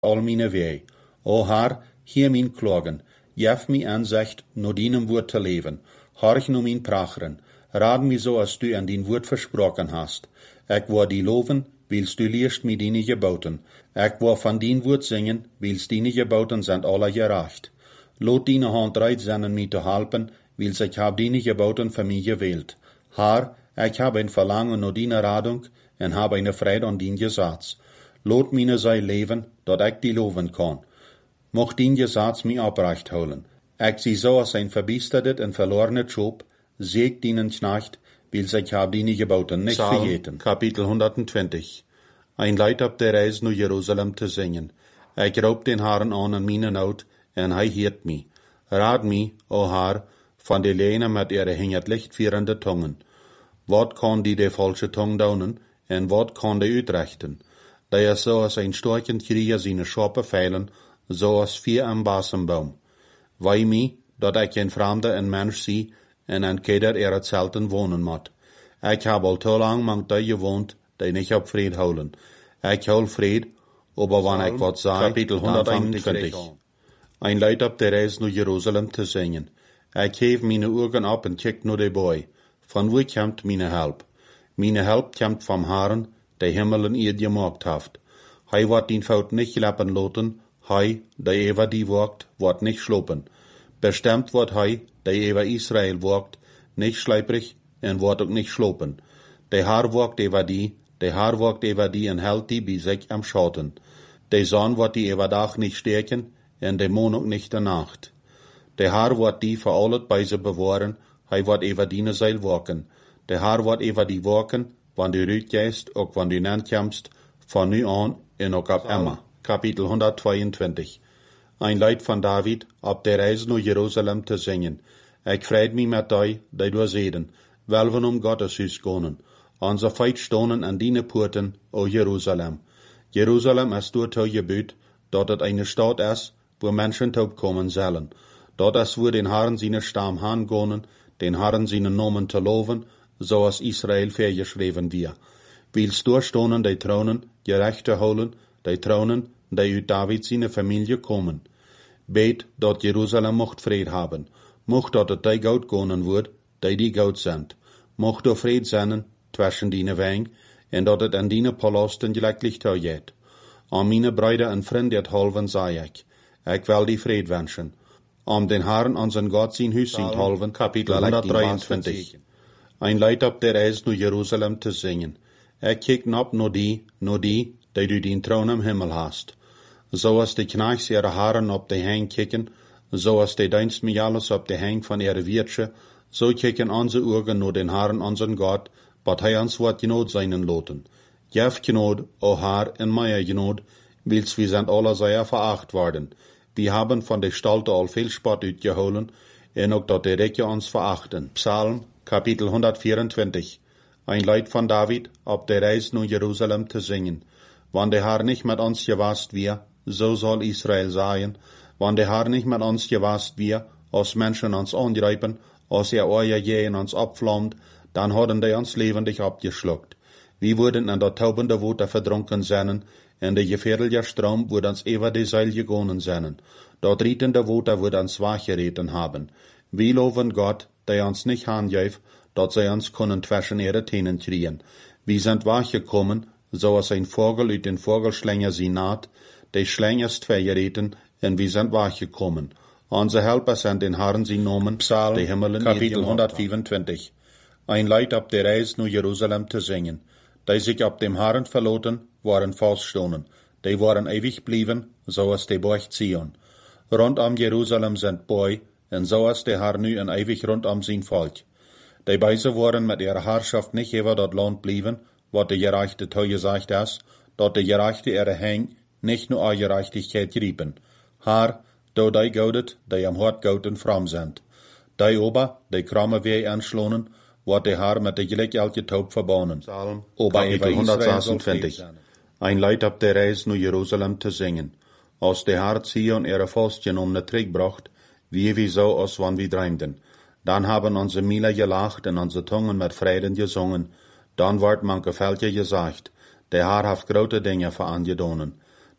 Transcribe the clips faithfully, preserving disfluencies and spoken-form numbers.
al mijn wee. O Haar, heer mijn klagen, jef mij aanzicht, naar dien woord te leven, horch naar mijn pracheren, raad mij zo als du aan dien woord versproken hast. Ik wil die loven, wils du leerst mij dien geboten. Ik wil van dien woord zingen, wils dien geboten zijn alle gerecht. Lot dien hand reit zijn om mij te helpen, wils ik heb dien geboten voor mij gewählt. Haar, ik heb een verlangen naar dien radung, en heb een vrede aan dien gezats. Lot mine zij leven, dat ik die loven kan. Mocht dien gezats mij oprecht houden. Ik zie zo als een verbiesterd en verlorene Job, zeeg dienen knecht, wils ik heb dien geboten nicht Psalm, vergeten. Kapitel honderdtwintig. Ein Leid op de reis naar Jeruzalem te zingen. Ik roep den Herren aan in mijn nood, en hij heert mij. Raad mij, o Haar, van de lene met ihre hingert lichtvierende tongen. Wat kan die de falsche tong daunen, en wat kan de uitrechten? Da is zo als een storkend krieger zijn schape veilen, zo als vier am basenboom. Wei mij, dat ik een vreemde en mens zie, en een keder er het zelten wonen moet. Ik heb al te lang mank daar gewoond, dat ik op vrede houden. Ik hou vrede, aber wanneer ik wat zei, Kapitel honderdeenentwintig. Ein Leid op de reis naar Jeruzalem te zingen. Ik heef mijn ogen op en kijk naar de boy. Van wo komt mijn help? Mijn help komt vom Herren, der Himmel en eerd gemaakt heeft. Hij wordt die fout niet lappen loten, hij, der ever die walkt, wordt niet slopen. Bestemmt wordt hij, der ever Israël walkt, niet schleiprig en wordt ook niet slopen. Der Haar walkt ever die, der Haar walkt ever die en hält die bij zich am Schatten. Der Sonn wordt die ever dag niet sterken en der Mond ook niet de Nacht. Der Haar wordt die voor altijd bij ze bewaren, hij wordt ever die zeil walken. Der Haar wordt ever die walken, wanneer du uitgeest, ook wanneer du nankomst, van nu aan en ook op immer. Kapitel honderdtweeëntwintig. Ein Lied van David, op de reis naar Jeruzalem te zingen. Ik vreid mij met die, die door zeden, wel we om Gottes huis gaan. Onze feit stonen aan die poorten, o Jeruzalem. Jeruzalem is door te gebuut, dat het een stad is, waar mensen toe komen zullen. Dat is waar den Herren zijn stam heengaan, den Herren zijn namen te loven, zoals Israël vergeschreven weer. Wils doorstonen die tronen, gerecht te houden, die tronen, die uit David zijn familie komen. Beet dat Jeruzalem mocht vrede hebben, mocht dat het die goud konen wordt, die die goud zijn. Mocht er vrede zijn, tussen die weng, en dat het aan die palasten gelijklich toegeet. Aan mijn bruiden en vrienden het halven zei ik, ik wil die vrede wensen. Om den Herren aan zijn God zijn huis zijn halven, kapitel honderdtweeëntwintig. Ein Leid op de reis naar Jeruzalem te zingen. Ik kijk op naar die, naar die, die du den troon im Himmel hast. Zoals de knechts ihre haren op de hang kicken, zoals de dienst mij alles op de hang van ihre wirtsche, so kicken onze ogen naar den Herren onze God, wat hij ons wat genood zijn loten. Jef genood, o Haar en meie genood, wils wir sind alle sehr veracht worden. Wir haben von der Stalte al veel spot uitgeholen, en ook dat de rijken ons verachten. Psalm, Kapitel honderdvierentwintig. Ein Lied van David, op de reis naar Jeruzalem te zingen. Wann der Herr nicht mit ons gewast wir, so soll Israel sein. Wann der Herr nicht mit ons gewast wir, als Menschen ons angreifen, als er euer Jähen ons opvlammt, dann hadden die ons levendig abgeschluckt. Wir wurden in der taubende Water verdrunken zijn, en de gefährliche Strom wordt ons ever de Seil gegonen zijn. Dort rietende Water wordt ons wachgereten haben. Wir loven Gott, der ons nicht handgeeft, dat zij ons kunnen zwischen ihre Tenen kriegen. Wir sind wachgekommen, so als ein Vogel uit den Vogelschlänger sie naht, de Schlängers vergereten, en wir sind wachgekommen. Onze Helper sind den Herren sie nomen, Psalm, de Himmelen Kapitel honderdvierentwintig. Ein Leid op de reis naar Jeruzalem te zingen. Die sich op dem Herren verloten, waren vaststonen. Die waren ewig blieben, zoals de Berg Zion. Rondom Jeruzalem sind Boi, en zoals de Herr nu en ewig rondom zijn volk. Die beise waren met ihrer Herrschaft nicht über dat Land blieben, wat de Gerechte toegesagt is, dat de Gerechte ihre Heng nicht nur an Gerechtigkeit riepen. Haar, do die goudet, die am hart gouden fram sind. Die ober, die kramme wee aanschlonen, wat de Haar met de gelijk elke taub verbannen. Psalm, Ober Kapitel honderdzesentvijftig. Ein Leid op de reis naar Jeruzalem te zingen. Als de Haar Zion ihre Faustchen um ne Trick bracht, wie wie so als wann wir dreimden. Dann haben onze Miele gelacht en onze Tungen mit Frieden gesungen. Dann ward manke Veltje gesagt, der Haar heeft grote Dinge voor aangedonen.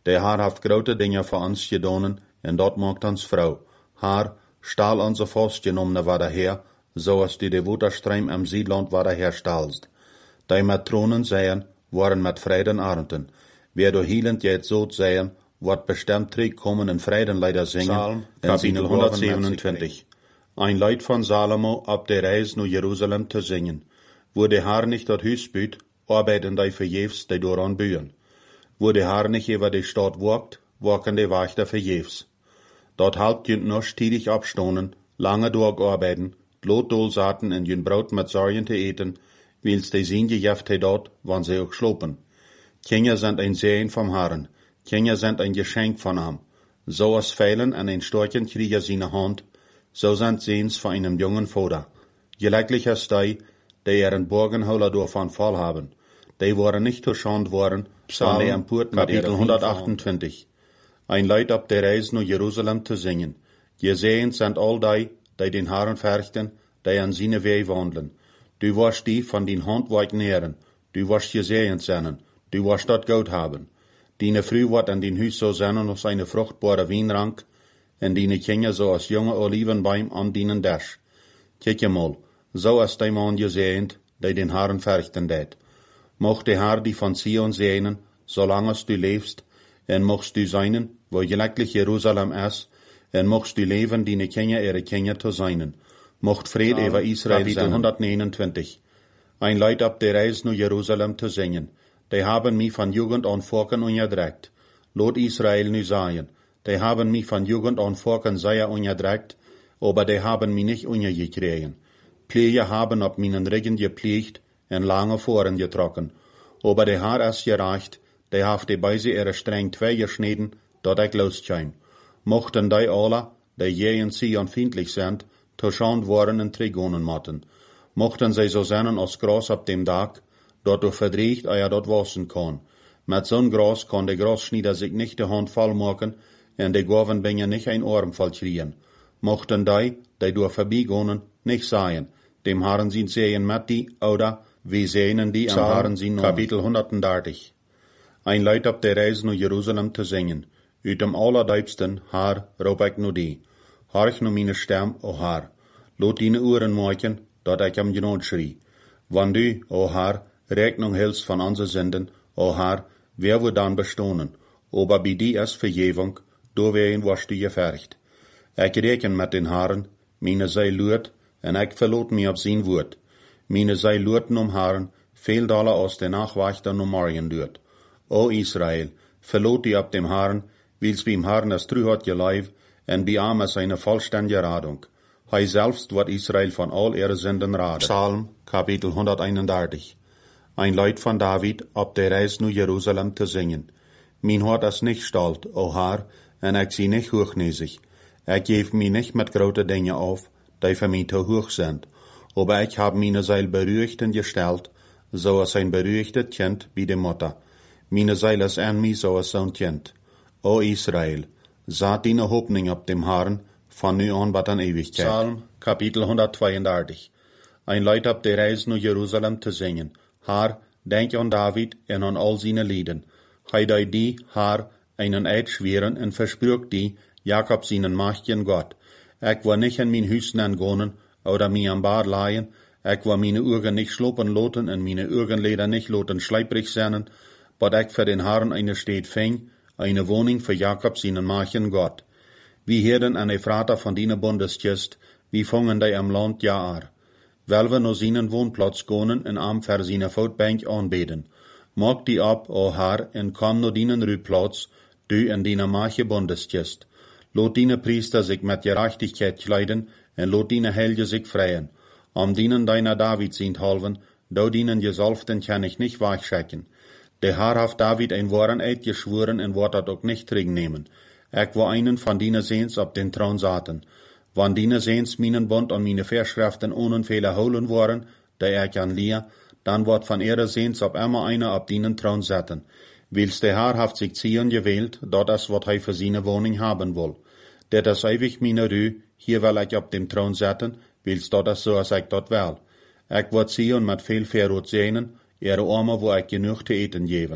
Der Haar haft grote dingen voor ons gedaan, en dat maakt ons vrouw. Haar staal onze vastgenommene wat her, zoals die de waterstream am Ziedland wat her stalst. Die Matronen zeien, waren met vreden armten. Wer door hielend jet zoot zeien, wordt bestemd terugkomen en vreden leider zingen. Psalm, kapitel honderdzevenentwintig. Ein Lied von Salomo ab der Reis naar Jerusalem te zingen. Wo de Haar nicht dat huis buit, arbeiten die vergeefs, die dooraan buien. Wo de Haar nicht über die Stadt walkt, walken die Wächter vergeefs. Dort halb jünt noch stiedig abstonen, lange durcharbeiten, Lotdol saten en jünt Braut mit Sorgen te eten, wils die zien gejeft he dort, wann sie auch schlopen. Kinder sind ein Sehen vom Herrn, Kinder sind ein Geschenk von ihm. So als Pfeilen an ein Storchen kriegen seine Hand, so sind Sehens von einem jungen Vater. Gleichlicher Stei, die ihren Borgenhauler davon voll haben. Die waren nicht geschont worden, Psalm, sondern Purt Kapitel hundertachtundzwanzig. Ein Leid ab der Reis nach Jerusalem zu singen. Gesehens sind all die, die den Herrn fürchten, die an seine Wege wandeln. Du wirst die von den Handwerk nähren, du wirst gesehen sein, du wirst dort Geld haben. Deine Früh wird an den Hüs so sein als eine fruchtbare Weinrank, und deine Kinder so als junge Olivenbaum an deinen Dasch. Kijk mal, so als die Mann gesehen, die den Herrn fürchten det. Mocht der Herr die von Zion sehnen, solange du lebst, en mocht du seinen, wo gleichlich Jerusalem ist, en mocht du leben, deine Kinder ihre Kinder zu seinen. Mocht Fried Psalm, über Israel Kapitel sein. hundertneunundzwanzig. Ein Leid ab der Reis nach Jerusalem zu singen. Die haben mich von Jugend an Volken unterdrückt. Lot Israel nu sagen. Die haben mich von Jugend an Volken sehr unterdrückt, aber die haben mich nicht untergekriegen. Pflege haben auf meinen Rücken gepflegt en lange Voren getrokken. Aber die Haar ist gereicht, die haft die Beise ihre streng zwei geschnitten, dat ich loskäm. Mochten die alle, die je in Zion findlich sind, toschand worden en trigonen motten. Mochten sie so sein als Gras ab dem Dach, dort du verdriecht, euer dort wassen kann. Mit so'n Gras kann der Grasschnieder sich nicht die Hand voll machen, en die Gorven bringen nicht ein Ohren voll kriegen. Mochten die, die durch vorbeigehen, nicht sagen, dem Herrn sind sehen mit die, oder wie sehen die am Psalm, Herrn sind Kapitel hundertdreißig. Ein Leid ab der Reis nach Jerusalem zu singen. Uit dem allerdiepsten Haar roep ik nu die. Harch nu meine stem, o Haar. Lot dine Ohren maken, dat ik am genood schrie. Wann du, o Haar, Rechnung hältst von unseren Sünden, o Haar, wer wird dann bestohnen? Aber bei die ist Vergebung, do wen warst du gefercht. Ich rechne mit den Haaren, meine sei lurt, en ich verlot mich auf sein Wort. Meine sei lurten um Haaren, veel Dollar aus der Nachwächter um morgen lurt. O Israel, verlot die ab dem Haaren, wils beim Herrn das Trü hat geleib, en bei ihm ist eine vollständige Radung. Hei selbst wird Israel von all ihre Sünden raden. Psalm, Kapitel hunderteinunddreißig. Ein Lied von David, ab der Reis nach Jerusalem zu singen. Mein Hort ist nicht stolz, o Herr, en ich sie nicht hochnäsig. Ich geb mich nicht mit grote Dinge auf, die für mich zu hoch sind. Aber ich hab meine Seil beruhigten gestellt, so als ein beruhigtes Kind wie die Mutter. Meine Seil ist an mich so als ein Kind. O Israel, saat deine Hoffnung ab dem Herrn, von nu an bis an Ewigkeit. Psalm, Kapitel hundertzweiunddreißig. Ein Lied ab der Reis nach Jerusalem zu singen. Herr, denk an David en an all seine Lieden. Hei dei die, Herr, einen Eid schweren en versprüch die, Jakob seinen mächtigen Gott. Ich war nicht in mein Hüsten angehen, oder mir am Bad leihen, ich war meine Augen nicht schlopen loten en meine Augenlider nicht loten schleiprig sein, but ich für den Herrn eine Stadt fing, eine Wohnung für Jakob seinen mächtigen Gott. Wie Herden an Ephrata von dine Bundeskist, wie fangen die am Land Jaar. Weil wir no seinen Wohnplatz gehen en am für seine Voetbank anbeten. Mag die ab, o Herr, en komm no dienen Rühplatz, du en dine mache Bundeskist. Lot dine Priester sich mit Gerechtigkeit kleiden, en lot dine Helge sich freien. Am dienen deiner David sind halven, do dienen Gesalften kann ich nicht weichschecken. Der Herr hat David ein wahren Eid geschworen en wird dat auch nicht zurücknehmen. Ich war einen von dine Sehns ab den Thron saten. Wann dine Sehns meinen Bund an meine Verschriften ohne Fehler holen waren, der ich an Lia, dann wird von ihrer Sehns ab immer einer ab dinen Thron saten. Wils der Herr hat sich Zion gewählt, dort das wat hij für seine Wohnung haben will. Der das ewig meine Rü, hier will ich ab dem Thron saten, wils dort das so als ich dort will. Ich wird Zion mit viel Verrot sehnen, ihre Arme wo ich genug zu eten geben.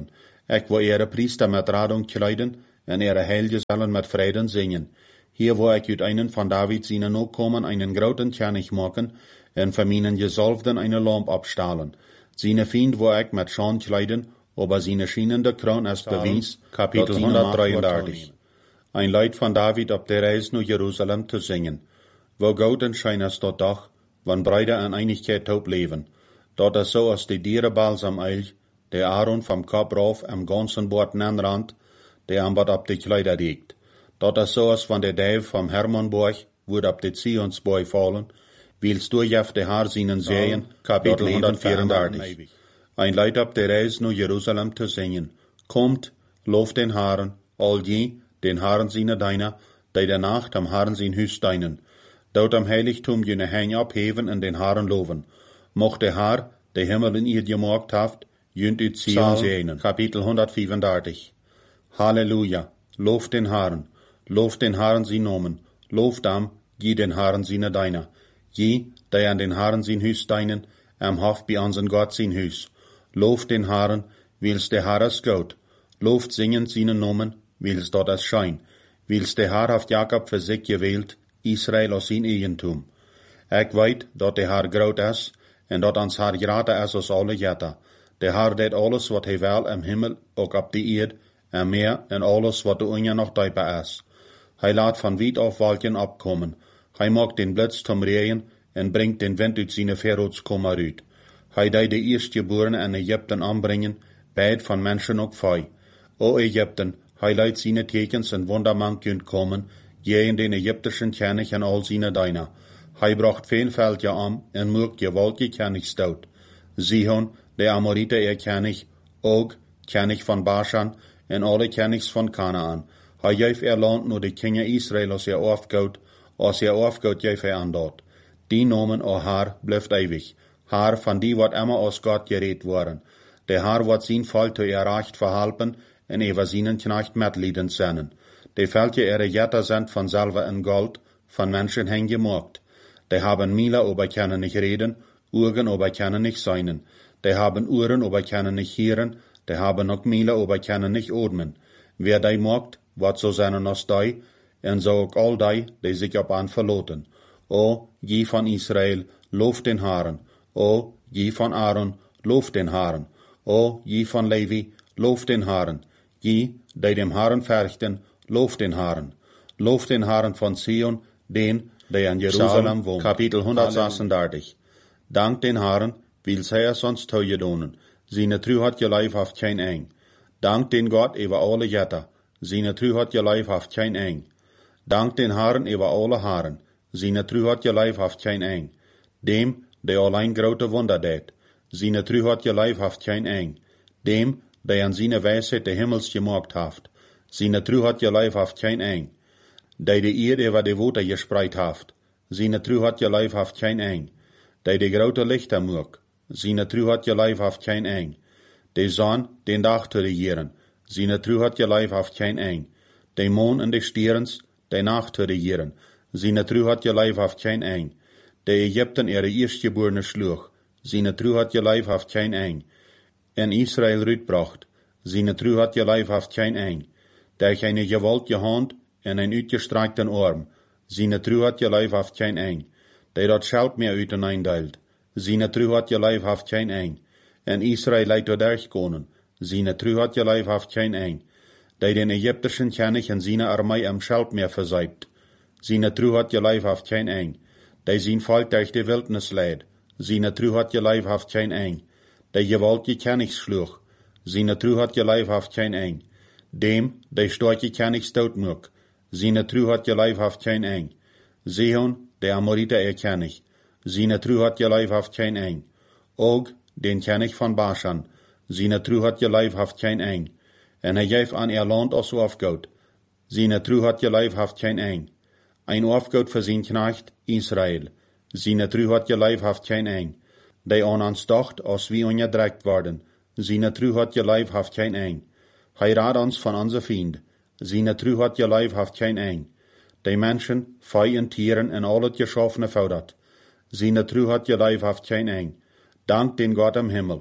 Ik wil ihre Priester met Radung kleiden en ihre heilige Zellen met Frieden zingen. Hier wil ik uit einen van David zijn Nachkommen einen groten König maken en van meinen Gesalbten eine Lamp abstahlen. Seine Fiend wil ik met Schand kleiden, aber seine schienende Kroon als bewijs, Kapitel honderddreiendertig. Ein Lied van David op de reis naar Jeruzalem te zingen. Wo gouden schijnest dat dag, wann Brüder in Einigkeit taub leven. Dat is so als die Diere balsam eilch, der Aaron vom Kopf rauf am ganzen Bord nanrand, der am Bad ab die Kleider liegt. Dat is so als van der Däv vom Hermannborg, wird ab die Zionsborg fallen, wils durchjaf de Haar zienen sehen, Kapitel hondertvierunddertig. Ein Lied ab der Reis naar Jerusalem te zingen. Kommt, lof den Herrn, all je, den Herrn seine Deiner, die der Nacht am Herrn sein Hüs deinen. Dort am Heiligtum jene Hang abheben en den Herrn loven. Mocht der Herr, der Himmel in ihr gemacht haft, jünt ut Zion sehen. Kapitel hondertvierendertig. Halleluja, lof den Herrn, lof den Herrn sein Nomen, lof am, je den Herrn seine Deiner. Je, die an den Herrn sein Hüs deinen, am haft bei unseren Gott sein Hüs. Lof den Herrn, wils der Herr es gut. Loft singend seinen Nomen, wils dort es schein. Wils der Herr haft Jakob für sich gewählt, Israel aus sein Eigentum. Ik weet dat der Herr groot is, en dat ons Herr groter is als alle jetta. Der Herr deed alles wat hij wil im Himmel, ook op de eerd, en meer en alles wat de unja nog duiper is. Hij laat van wiet af wolken opkomen. Hij maakt den blitz zum Regen, en brengt den wind uit zijn verrotskommer uit. Hij deed de eerstgeborenen in Egypten aanbrengen, beid van mensen ook vij. O Egypten, hij leidt zijn tekens en wonderman kunt komen, je in den Ägyptischen König en al zijn Deiner. Hij bracht veel veld je am, en mocht je wolke König stout. Sihon, de Amorite er König, Og, König van Bashan, en alle Königs van Kanaan. Hij juif er land nur de Kinder Israel als er aufgaut, als er aufgaut juif er aan dat. Die nomen o Haar blijft eeuwig. Haar van die wat immer aus Gott gereed worden. De Haar wat zijn Fall te erreicht verhalpen, en over seinen Knecht metlieden sennen. De veltje ihre Jetter sind von Silber und Gold, von Menschen hingemacht. Die haben Miele, aber können nicht reden, Augen, aber können nicht seinen. Die haben Ohren, aber können nicht hören, die haben noch Miele, aber können nicht atmen. Wer die macht, wat so seinen als die, en so auch all die, die sich auf an verloten. O, je von Israel, lof den Herrn. O, je von Aaron, lof den Herrn. O, je von Levi, lof den Herrn. Je, die dem Herrn fürchten, lof den Herrn. Lof den Herrn von Zion, den, der in Jerusalem wohnt. Kapitel honderdsechsundertig. Dank den Herrn, wils hij es ons toegedonen. Seine Trühat je lijf haft kein eng. Dank den Gott über alle Jetter. Seine Trühat je lijf haft kein eng. Dank den Herrn über alle Haaren. Seine Trühat je lijf haft kein eng. Dem, der allein grote Wunder deed. Seine Trühat je lijf haft kein eng. Dem, der an seine Weisheit de Himmels gemacht haft. Seine Trühat je lijf haft kein eng. Die de Eerd über de Woter gespreit haft. Seine Trühat je lijf haft kein eng. Die de grote Lichter moek. Seine Trühat je lijf haft kein eng. De Zon den Dag te regieren. Seine Trühat je lijf haft kein eng. De Mond en de Stierens de Nacht te regieren. Seine Trühat je lijf haft kein eng. De Egypten ihre eerstgeborene sloeg. Seine Trühat je lijf haft kein eng. En Israel uitbracht. Seine Trühat je lijf haft kein eng. Der keine gewaltige Hand en een uitgestrekten arm. Seine Trühat je lijf haft kein eng. Der dat schelp meer uit en eindeilt. Seine Trühat je lijf haft kein eng. En Israel leidt door durchkonen. Seine Trühat je lijf haft kein eng. Die den Ägyptischen König en seine Armee am Schelpmeer verseibt. Seine Trühat je lijf haft kein eng. Die zijn Volk durch die Wildnis leid. Seine Trühat je lijf haft kein eng. Die gewaltige Königs sloeg. Seine Trühat je lijf haft kein eng. Dem, die starke Königs doodmoek. Seine Trühat je lijf haft kein eng. Sihon, der Amorite er König. Seine Trühat je lijf haft kein eng. Og, den König von Bashan. Seine Trühat je lijf haft kein eng. En hij geeft aan er land als afgoud. Seine Trühat je lijf haft kein eng. Ein afgoud voor zijn knecht, Israel. Seine Trühat je lijf haft kein eng. Die aan ons dacht, als wie ongedrekt worden. Seine Trühat je lijf haft kein eng. Hij raadt ons van onze vriend. Seine Trühat je lijf haft kein eng. Die Menschen, Vieh en Tieren en al het geschaffene fordert. Seine Trühat je lijf haft kein eng. Dank den Gott im Himmel.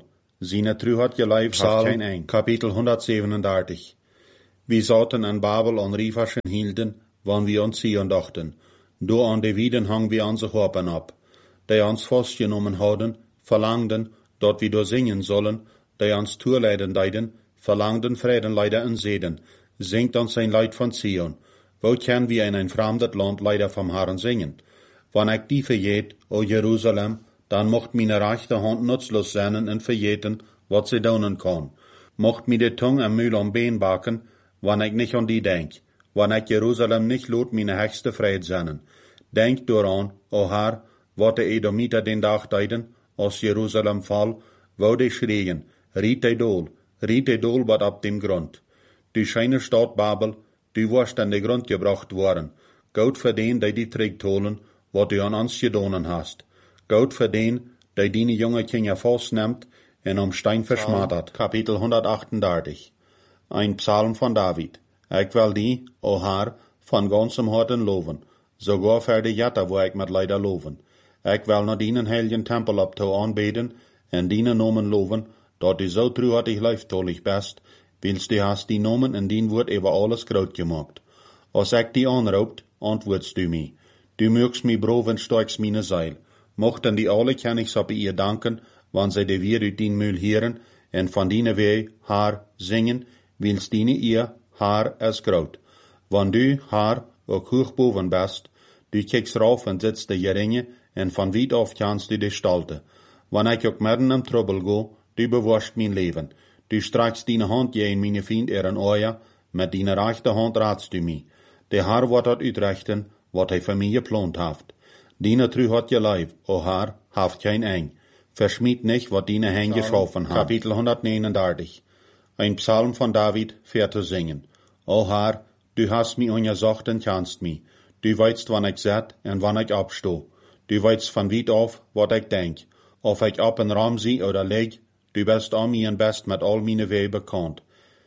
Seine True hat gelebt, hat kein Eng. Kapitel hundertsiebenunddreißig. Wir saßen an Babel an Riefaschen hielten, wann wir uns ziehen dachten. Do an de Wieden hangen wir an sich Hoppen ab. Die uns festgenommen hadden, verlangten, dort wir do singen sollen, die uns toerleiden deiden, verlangten Frieden leider en Seden, singt uns ein Leid von Zion. Wo können wir in ein fremdes Land leider vom Herrn singen? Wann ich die verjeet, o Jerusalem, dann mocht meine rechte Hand nutzlos sein und verjeten, wat sie doen kann. Mocht mir die Tongue am Mühl am Bein backen, wann ich nicht an die denk. Wann ich Jerusalem nicht lot meine höchste Freude sennen. Denk daran, o Herr, wat die Edomiter den Tag deiden, aus Jerusalem fall, wo die schreien, riet die Dol, riet die Dol wat ab dem Grund. Die scheine Stadt Babel, du warst an den Grund gebracht worden. Gott für den, die die trägt holen, wat du an uns gedonen hast. Gott für den, der deine junge Kinder festnimmt und am Stein verschmattert. Kapitel hundertachtunddreißig. Ein Psalm von David. Ich will die, o Herr, von ganzem Herzen loben, sogar für die Jatta, wo ich mit leider loben. Ich will noch deinen heiligen Tempel ab zu anbeten und deinen Namen loben, dort du so truhartig läuft, tollig best, willst du hast die Namen und dein Wort über alles groß gemacht. Als ich die anraubt, antwortest du mir. Du mögst mi brov und steigst meine Seil. Mochten die alle Königs ab ihr danken, wann sie de wir uit dien Mühl hören, en van diene weh, haar, singen, wils diene ihr, haar, es groot. Wann du, haar, ook hoog boven best, du kijkst rauf en sitzt de geringe, en van weit af kannst du de stalte. Wann ik ook midden im Trouble go, du bewahrst mein Leben. Du streckst deine Hand je in meine Fiend ehren Oja, mit deine rechte Hand ratst du mi. De haar wat dat uitrechten, wat hij für mich geplant haft. Dine True hat geleib, o Herr, haft kein Eng. Verschmied nicht, wat dine Hänge geschaffen hat. Kapitel hundertneununddreißig. Ein Psalm von David, für zu singen. O Herr, du hast mi ungesagt und kannst mi. Du weißt, wann ich set und wann ich absto. Du weißt von weit auf, wat ich denk. Ob ich ab en Raum sie oder leg, du bist an mir en best mit all meine Weh bekannt.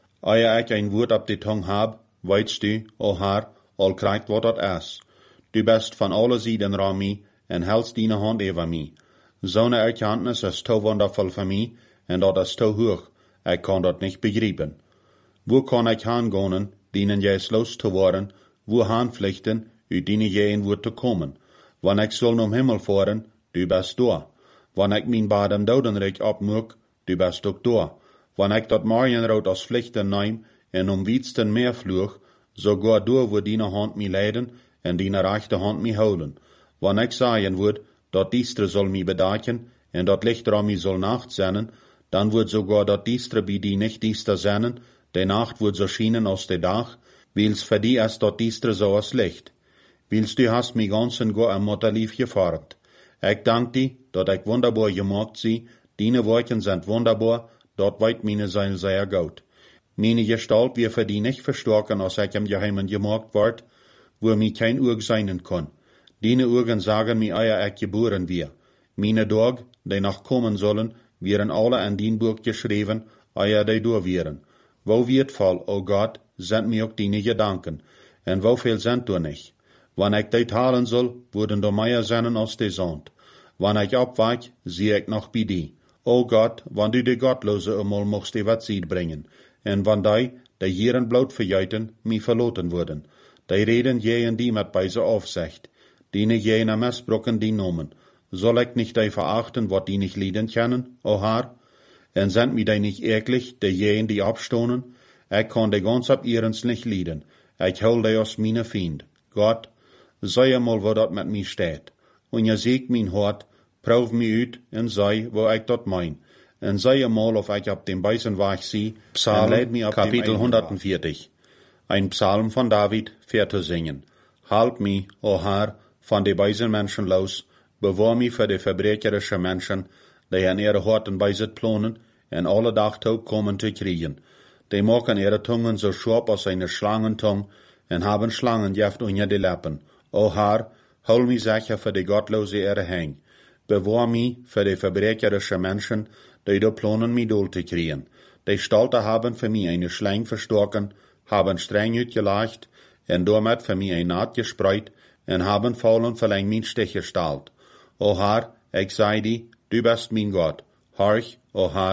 Ehe ich ein Wort ab die Tongue hab, weißt du, o Herr, all kriegt wat dat is. Du bist von alle Seiten ran mi, en hältst deine Hand über mi. Zo'ne Erkenntnis ist to wundervoll für mi, en dat is to hoch, ich kann dat nicht begreifen. Wo kann ich hingehen, dienen jes los zu worden, wo hanpflichten, uit diene jeen wordt te komen. Wann ich soll um Himmel fahren, du bist da. Wann ich mein Bad im Dodenreich abmuck, du bist ook da. Wann ich dat Marienrood als Pflichten neim, en um wietsten Meer fluch, sogar da, wo deine Hand mi leiden, en deine rechte Hand mi houden. Wann ich sagen würd, dat diestre soll mi bedaken, en dat lichter an mi soll Nacht sennen, dann wird sogar dat diestre bi die nicht diester sennen, de Nacht wird so schienen als de Dag, wils für die ist dat diestre so als Licht. Wils du hast mi ganzen go am Mutterlief gefarbt. Ich dank di, dat ich wunderbar gemacht sie, deine Worten sind wunderbar, dort weit meine Seil sehr gut. Meine Gestalt wir für die nicht verstärken, als ich im Geheimen gemacht ward, wo mi kein Urg sein kann. Deine Urgen sagen mi eier ich geboren wir. Meine Tag, die noch kommen sollen, wären alle an dien Buch geschrieben, eier die durch wären. Wo wird voll, o Gott, sind mir auch deine Gedanken, en wo viel sind du nicht. Wann ich die talen soll, würden du mehr sein als die Sand. Wann ich abweich, sieh ich noch bei die. O Gott, wann du die Gottlose einmal mochst die wat Sied bringen, en wann die, die hieren bloot verjeiten, mi verloten würden. Die reden jenen die mit beise Aufsicht, die jene missbrocken die Nomen. Soll ich nicht die verachten, wat die nicht lieden können, o Herr? En sind mi die nicht eklig, die jenen die abstonen? Ich kann die ganz ab ihrens nicht lieden. Ich hol die aus meine Fiend. Gott, sei einmal, wo dat mit mi steht. Und je seht mein Hort, prüf mi uit, en sei, wo ich dat mein. En sei einmal, ob ich ab dem Beisen Weg sie, Psalm, Kapitel hundertvierzig. Ein Psalm von David, für zu singen. Halt mi, o Herr, von de beisen Menschen los, bewahr mi für de verbrecherische Menschen, die an ihre Horten beiset plonen, en alle Dagtag kommen zu kriegen. Die machen ihre Tungen so scharf als eine Schlangentung, en haben Schlangengift unter die Lippen. O Herr, hol mi sicher für de gottlose ihre Häng. Bewahr mi für de verbrecherische Menschen, die da plonen mi dool zu kriegen. Die Stalte haben für mi eine Schlang verstocken, haben streng uitgelacht, en damit für mi ein Naht gespreut, en haben faulen verläng min Stich gestalt. O Herr, ich sei di, du bist mein Gott. Horch, o Herr,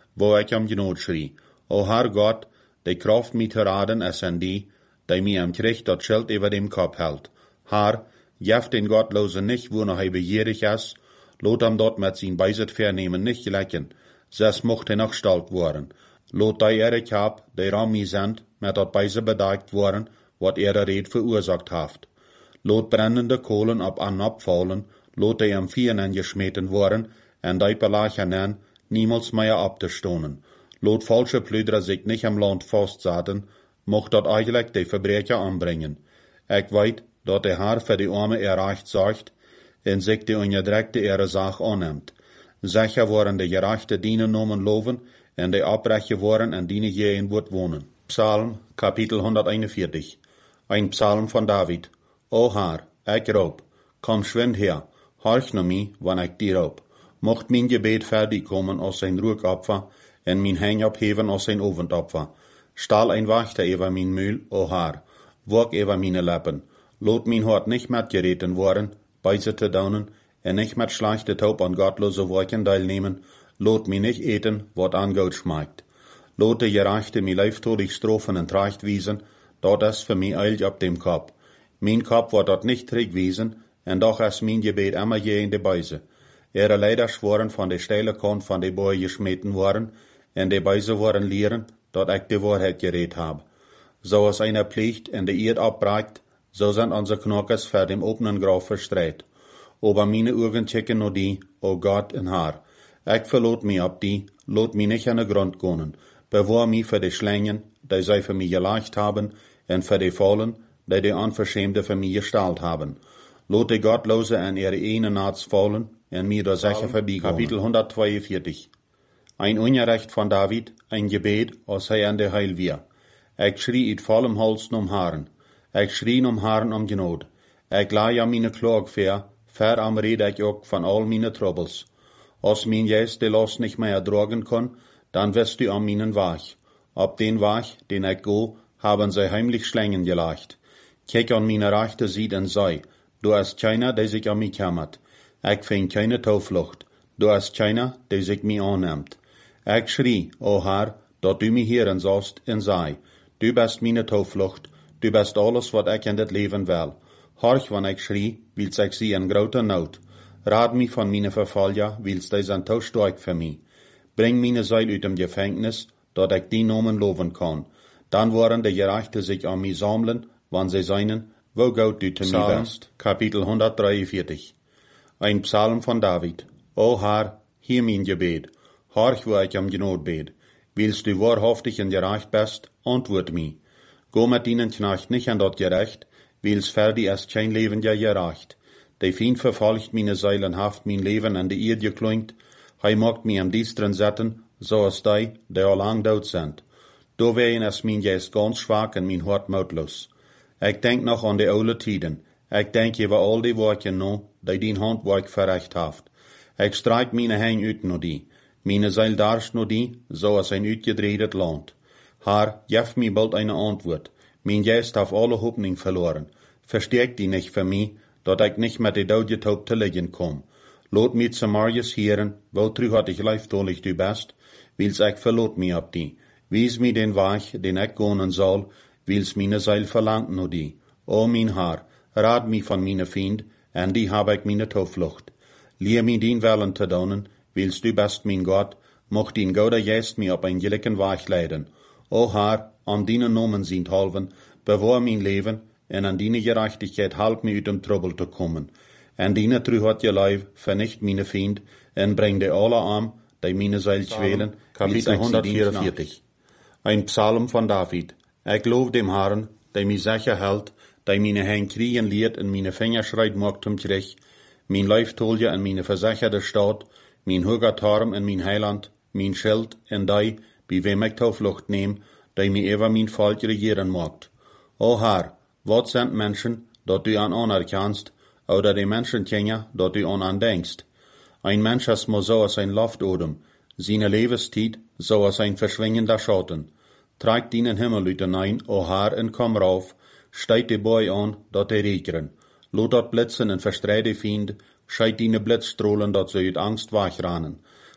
wo ik om genood schrie. O Herr Gott, de kraft mij te raden is en die, die mij am Gericht dat Schild über dem Kopf hält. Herr, jeft den Gottlosen nicht, wo noch hij begierig is, lot hem dort met zijn Beisit vernehmen nicht gelecken, zes mocht hij noch stalt worden. Lot die Erik hab, die ram mij sind, met dat Beise bedagt worden, wat er reed verursacht haft. Lot brennende kolen op an abfallen, lot die am Vieren geschmeten worden, en die belachen an, niemals mehr abzustonen. Lot falsche Plüdrer sich nicht am Land festzaten, mocht dat eigentlich die Verbrecher anbringen. Ik weet, dat de Herr für die Arme erreicht sorgt, en sich die ungedreckte ihre Sache annimmt. Sicher worden de gerechte dienen nomen loven, en de Abbrecher worden en dienen jeen wordt wohnen. Psalm, Kapitel honderdeenenveertig. Ein Psalm von David. O Herr, ik roep, kom schwind her, horch naar mij, wanneer ik die roep. Mocht mijn gebed fertig komen als zijn rookopfer, en mijn hang opheven als zijn ovendopfer. Stahl ein Wachter über mein Mühl, o Herr, wog über meine Lippen. Lot mein Hort nicht mit gereten worden, Beise te daunen, en nicht mit schlechte Taub an gottlose Worken teilnehmen, lot mich nicht eten, wat an Gold schmeckt. Lot de gerechte mi leiftodig Strophen en Tracht wiesen, dort is für mi eilt ab dem Kopf. Mein Kopf war dort nicht träg wiesen, en doch is mein Gebet immer je in de Beise. Ihre leider schworen von de steile Kant von de Boy geschmeten worden, en de Beise waren lehren, dat ik de Wahrheit geredet hab. So als einer Pflicht en de Eerd abbragt, so sind unsere Knockers vor dem offenen Grab verstreit. Aber meine Augen checken nur die, o Gott en Herr. Ik verlot mich ab die, lot mich nicht an den Grund gehen. Bewahr mich für die Schlängen, die sie für mich geleicht haben, en für die Fallen, die die Unverschämte für mich gestellt haben. Lot die Gottlose an ihre eine Nats fallen, en mir da sicher vorbeigehen. Kapitel hundertzweiundvierzig. Ein Unrecht von David, ein Gebet, als hij an der Heil wir. Ik schrie uit vollem Hals um Herren. Ik schrie um Herren um Genot. Ik lei ja meine Klage ver, ver am red ik ook van al meine Troubles. Als mein Jes de Last nicht mehr ertragen kann, dann wirst du an meinen Wach. Ab den Wach, den ich go, haben sie heimlich Schlängen gelegt. Kijk an meine rechte Seite und sei, du hast keiner, der sich an mich kümmert. Ich find keine Tauflucht. Du hast keiner, der sich mich annimmt. Ich schrie, o Herr, dat du mich hören sollst und sei, du bist meine Tauflucht, du bist alles, wat ich in dit Leben will. Horch, wann ich schrie, wils ich sie in groter Not. Raad mich von meine Verfallen, wils die sind tau stark für mich. Bring meine Seil uit dem Gefängnis, dat ich die Nomen loben kann. Dann wollen die Gerechte sich an mich sammeln, wann sie seinen, wo Gott du zu mir bist. Kapitel hundertdreiundvierzig. Ein Psalm von David. O Herr, hier mein Gebet. Horch, wo ich am Genot bet. Willst du wahrhaftig und gerecht bist, antwort mich. Go mit ihnen Knecht nicht an dort gerecht, wils fertig ist kein Leben ja gerecht. Der Feind verfolgt meine Seilenhaft mein Leben an die Erde geklingt, hij macht mich am Dienstren setzen, so als die, die al lang dood sind. Do wehen ist mein Geist ganz schwach und mein Hort mutlos. Ich denk noch an die oude Tiden. Ich denk über all die Worte noch, die din Handwerk verrecht haft. Ich streik meine Hänge uit nur die. Meine Seil darst nur die, so als ein uitgedreht Land. Herr, jef mir bald eine Antwort. Mein Geist hat alle Hoffnung verloren. Verstärk die nicht für mich, dat ich nicht mit der Daude taub zu liegen komm. Lot mich zum Marius hören, wozu hat ich leiftolig du bist, wils ich verlot mich ab die. Wies mir den Weg, den ich gehen soll, wils meine Seil verlangt nur die. O mein Herr, rat mich von meine Feind, en die hab ich meine Tauflucht. Lehr mir den Willen zu donen, wils du bist mein Gott, mocht den Gouder Geist mir op ein gelicken Weg leiden. O Herr, an deinen Nomen sind halven, bewahr mein Leben, en an deine Gerechtigkeit halb mir uit dem Trouble zu kommen. En deine True hat je Leib, vernicht meine Feind, en bring de alle arm, die meine Seil schwelen. Kapitel hundertvierundvierzig. Ein Psalm von David. Ich lob dem Herrn, der mich sicher hält, der meine Hände kriegen lehrt und meine Finger schreit macht zum Krieg, mein Leiftolie und meine versicherte Stadt, mein hoher Turm und mein Heiland, mein Schild und die, bei wem ich Tauflucht nehm, der mir über mein Volk regieren mag. O Herr, was sind Menschen, dat du an anerkennst, oder die Menschen kennen, dat du an andenkst? Ein Mensch ist mal so als ein Luftodem, seine Lebenszeit so als ein verschwingender Schatten. Tragt ihnen Himmelleuten ein, o Herr, und komm rauf, steigt die Boy an, dat die regern. Lot dort blitzen und verstreit die Fiend, scheit ihnen Blitzstrahlen, dat sie uit Angst wachrannen.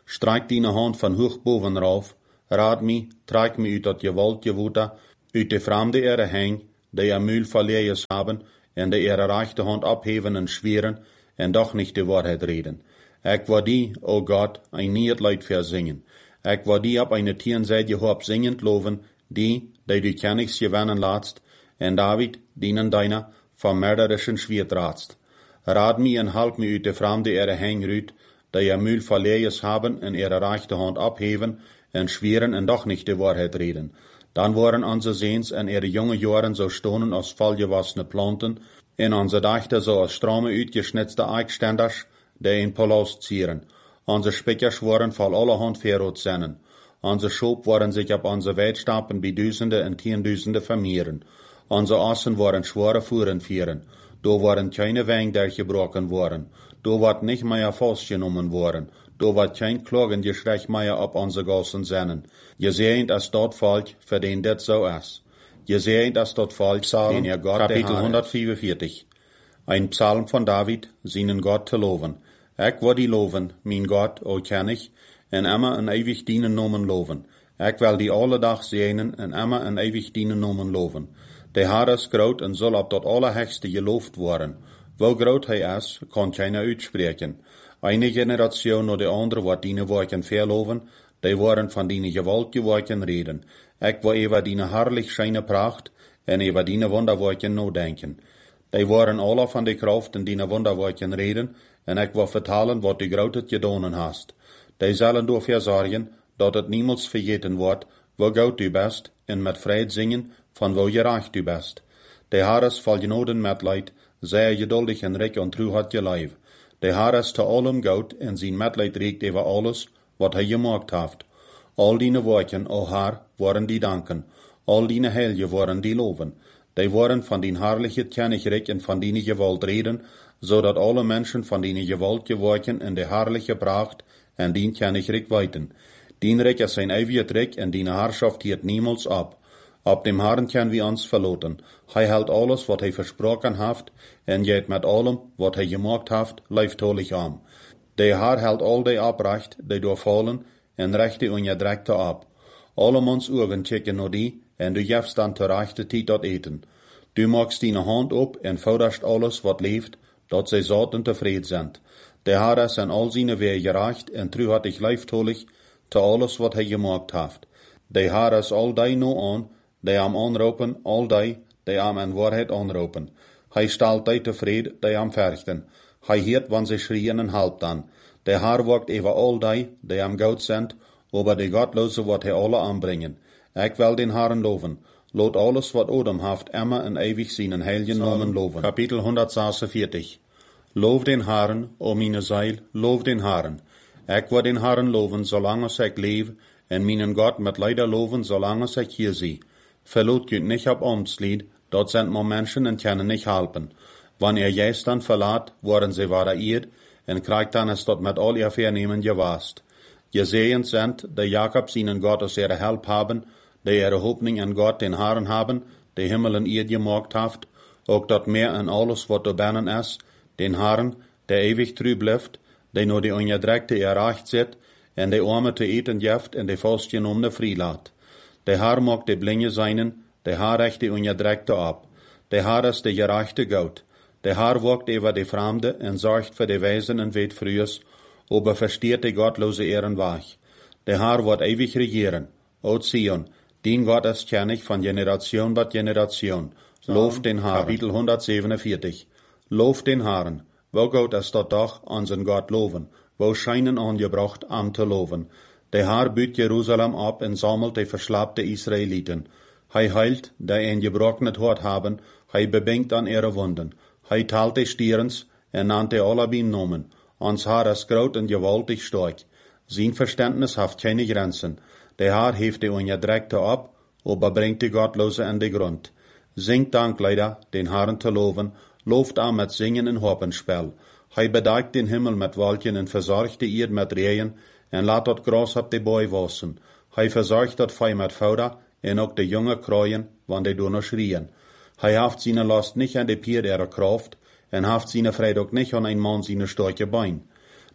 streik dine hand van hoog boven rauf, raad mi, trek mi uit dat gewalt gewota, uit de vreemde ere heng, die er mühl verleers haben, en de ihre rechte hand abheven en schweren, en doch nicht die Wahrheit reden. Ik wil die, o oh Gott, ein niet Leid verzingen. Ik wil die op eine Tierenseite hoop zingend loven, die, die du kennigs gewinnen laatst, en David, dienen deiner, vom mörderischen Schwert ratst. Raad mi en help mi uit de vreemde ere heng ruut, die er mühl verleers haben, en ihre rechte hand abheven, en schweren en doch nicht die Wahrheit reden. Dan waren onze Seens en ihre junge Jaren so stonen als vollgewassene Planten, en onze Dachten so als strome uitgeschnitzte Eichständers, die in Palas zieren. Onze Speckers waren voll allerhand verrot zennen. Onze Schoop waren sich op onze Weidstapen bij duizenden en tienduizenden vermehren. Onze Assen waren schwere Fuhren vieren. Do waren keine Weng der gebrochen worden. Do wat nicht mehr festgenommen worden. Do wat kein Klagengeschrei mehr op onze Gassen zennen. Je seht, als dat Volk für den dit so is. Je seht, als dat Volk, den ihr Gott Kapitel hundertvierundvierzig. Ein Psalm von David, seinen Gott zu loven. Ik wil die loven, mijn God, o ken ich, en immer en ewig dienen nomen loven. Ik wil die alle dag zenen, en immer en ewig dienen nomen loven. De Heer is groot en zal op dat allerhegste geloofd worden. Wo groot hij is, kan keiner uitspreken. Eine Generation naar de andere wordt dienen woorden verloven, die worden van die gewalt geworden reden. Ik wil over die herrlich schijne pracht, en over die wonderwoorden nadenken. Die worden alle van de kracht en die wonderwoorden reden, en ik wil vertalen wat du groot gedaan hast. Die zullen dafür zorgen, dat het niemals vergeten wordt, wo goed du bist, en met vrijheid zingen, van wo je recht du bist. De Heer is vol genoden met leid, zeer geduldig en rijk en trouw had je lijf. De Heer is te allem goed, en zijn metleid reikt over alles, wat hij gemaakt heeft. Al die woorden, o Heer, worden die danken. Al die heilige worden die loven. Die worden van die herrliche Königreich en van die gewalt reden, zodat alle mensen van die gewalt geworden en de herrliche pracht en die Königreich weiten. Dien Reich is zijn eeuwige Reich en die Herrschaft hielt niemals ab. Op dem Herrn können wir uns verloten. Hij hält alles, wat hij versprochen heeft, en geht met allem, wat hij gemaakt heeft, leiftolig aan. De Herr hält al die abrecht, die doorvallen, en rechte ongedrekte ab. Alle mans ogen checken naar die, en du jefst dan terechte tijd dat eten. Du magst die hand op en vorderst alles, wat leeft, dat zij zout en tevreden zijn. De Heer is en al zijn weer gerecht, en trouw had ik leiftolig, te alles, wat hij gemaakt heeft. De Heer is al die no aan, die am aanroepen, al die, die am in waarheid aanroepen. Hij stelt die tevreden, die am verchten. Hij heert, wanneer ze schrien en helpt dan. De Heer wacht over al die, die am goud zijn, over de godloze wat hij alle aanbrengen. Ik wil den Herrn loven. Laat alles wat Odem heeft, immer en eeuwig zijn heiligen namen loven. Kapitel honderdzesenveertig. Loof den Herrn, o meine Zeil, loof den Herrn. Ik wil den Herrn loven, zolang als ik leef, en mijn God met leider loven, zolang als ik hier zie. Verloot je niet op Amtslied, dat zijn maar mensen en kunnen niet helpen. Wanneer jij dan verlaat, worden ze variëerd, en krijgt dan es dat met al je vernemen gewaast. Je zeeën zijn, de Jacob zijn God als ihre help hebben, die ihre hoopning in God den Herrn hebben, de Himmel en eerd gemaakt heeft, ook dat meer en alles wat er binnen is, den Herrn, der ewig true blijft, die nur die ongedrekte erreicht zit, en de arme te eten geeft en de vastgenommene vrijlaat. De Heer maakt de blinde zijnen, de Heer recht de ongedrekte op. De Heer is de gerechte God. De Heer wacht over de vreemde en zorgt voor de wijzen en weet vrees, aber versteert de godloze ehren weg. De Heer wordt eeuwig regeren. O Zion, dien God is kennig van generation tot generation. Loof den Herrn. Kapitel honderdzevenenveertig. Loof den Herrn. Wo God is dat doch aan zijn God loven. Wo schijnen aangebracht am te loven. De Heer buurt Jeruzalem op en sammelt de verslapte Israëlieten. Hij heilt, die een gebrochenet hart hebben, hij bebenkt aan ihre wonden. Hij teilt de stierens en nannt de alle beim Nomen. Ons Heer is groot en gewaltig stark. Zijn verständnis heeft keine Grenzen. De Heer heeft de ongedrekte op, aber brengt de godloze in de grond. Zingt dank, leider, den Herrn te loven, looft aan met zingen en harpenspel. Hij bedekt den Himmel met wolken en verzorgt de eerd met regen, en laat dat gras op de boy wassen. Hij verzorgt dat vee met fouda, en ook de jonge kraaien, wanneer die door schrien. Hij heeft zijn last niet aan de pier ihrer kracht, en heeft zijn vrede ook niet aan een man zijn sterke bein. De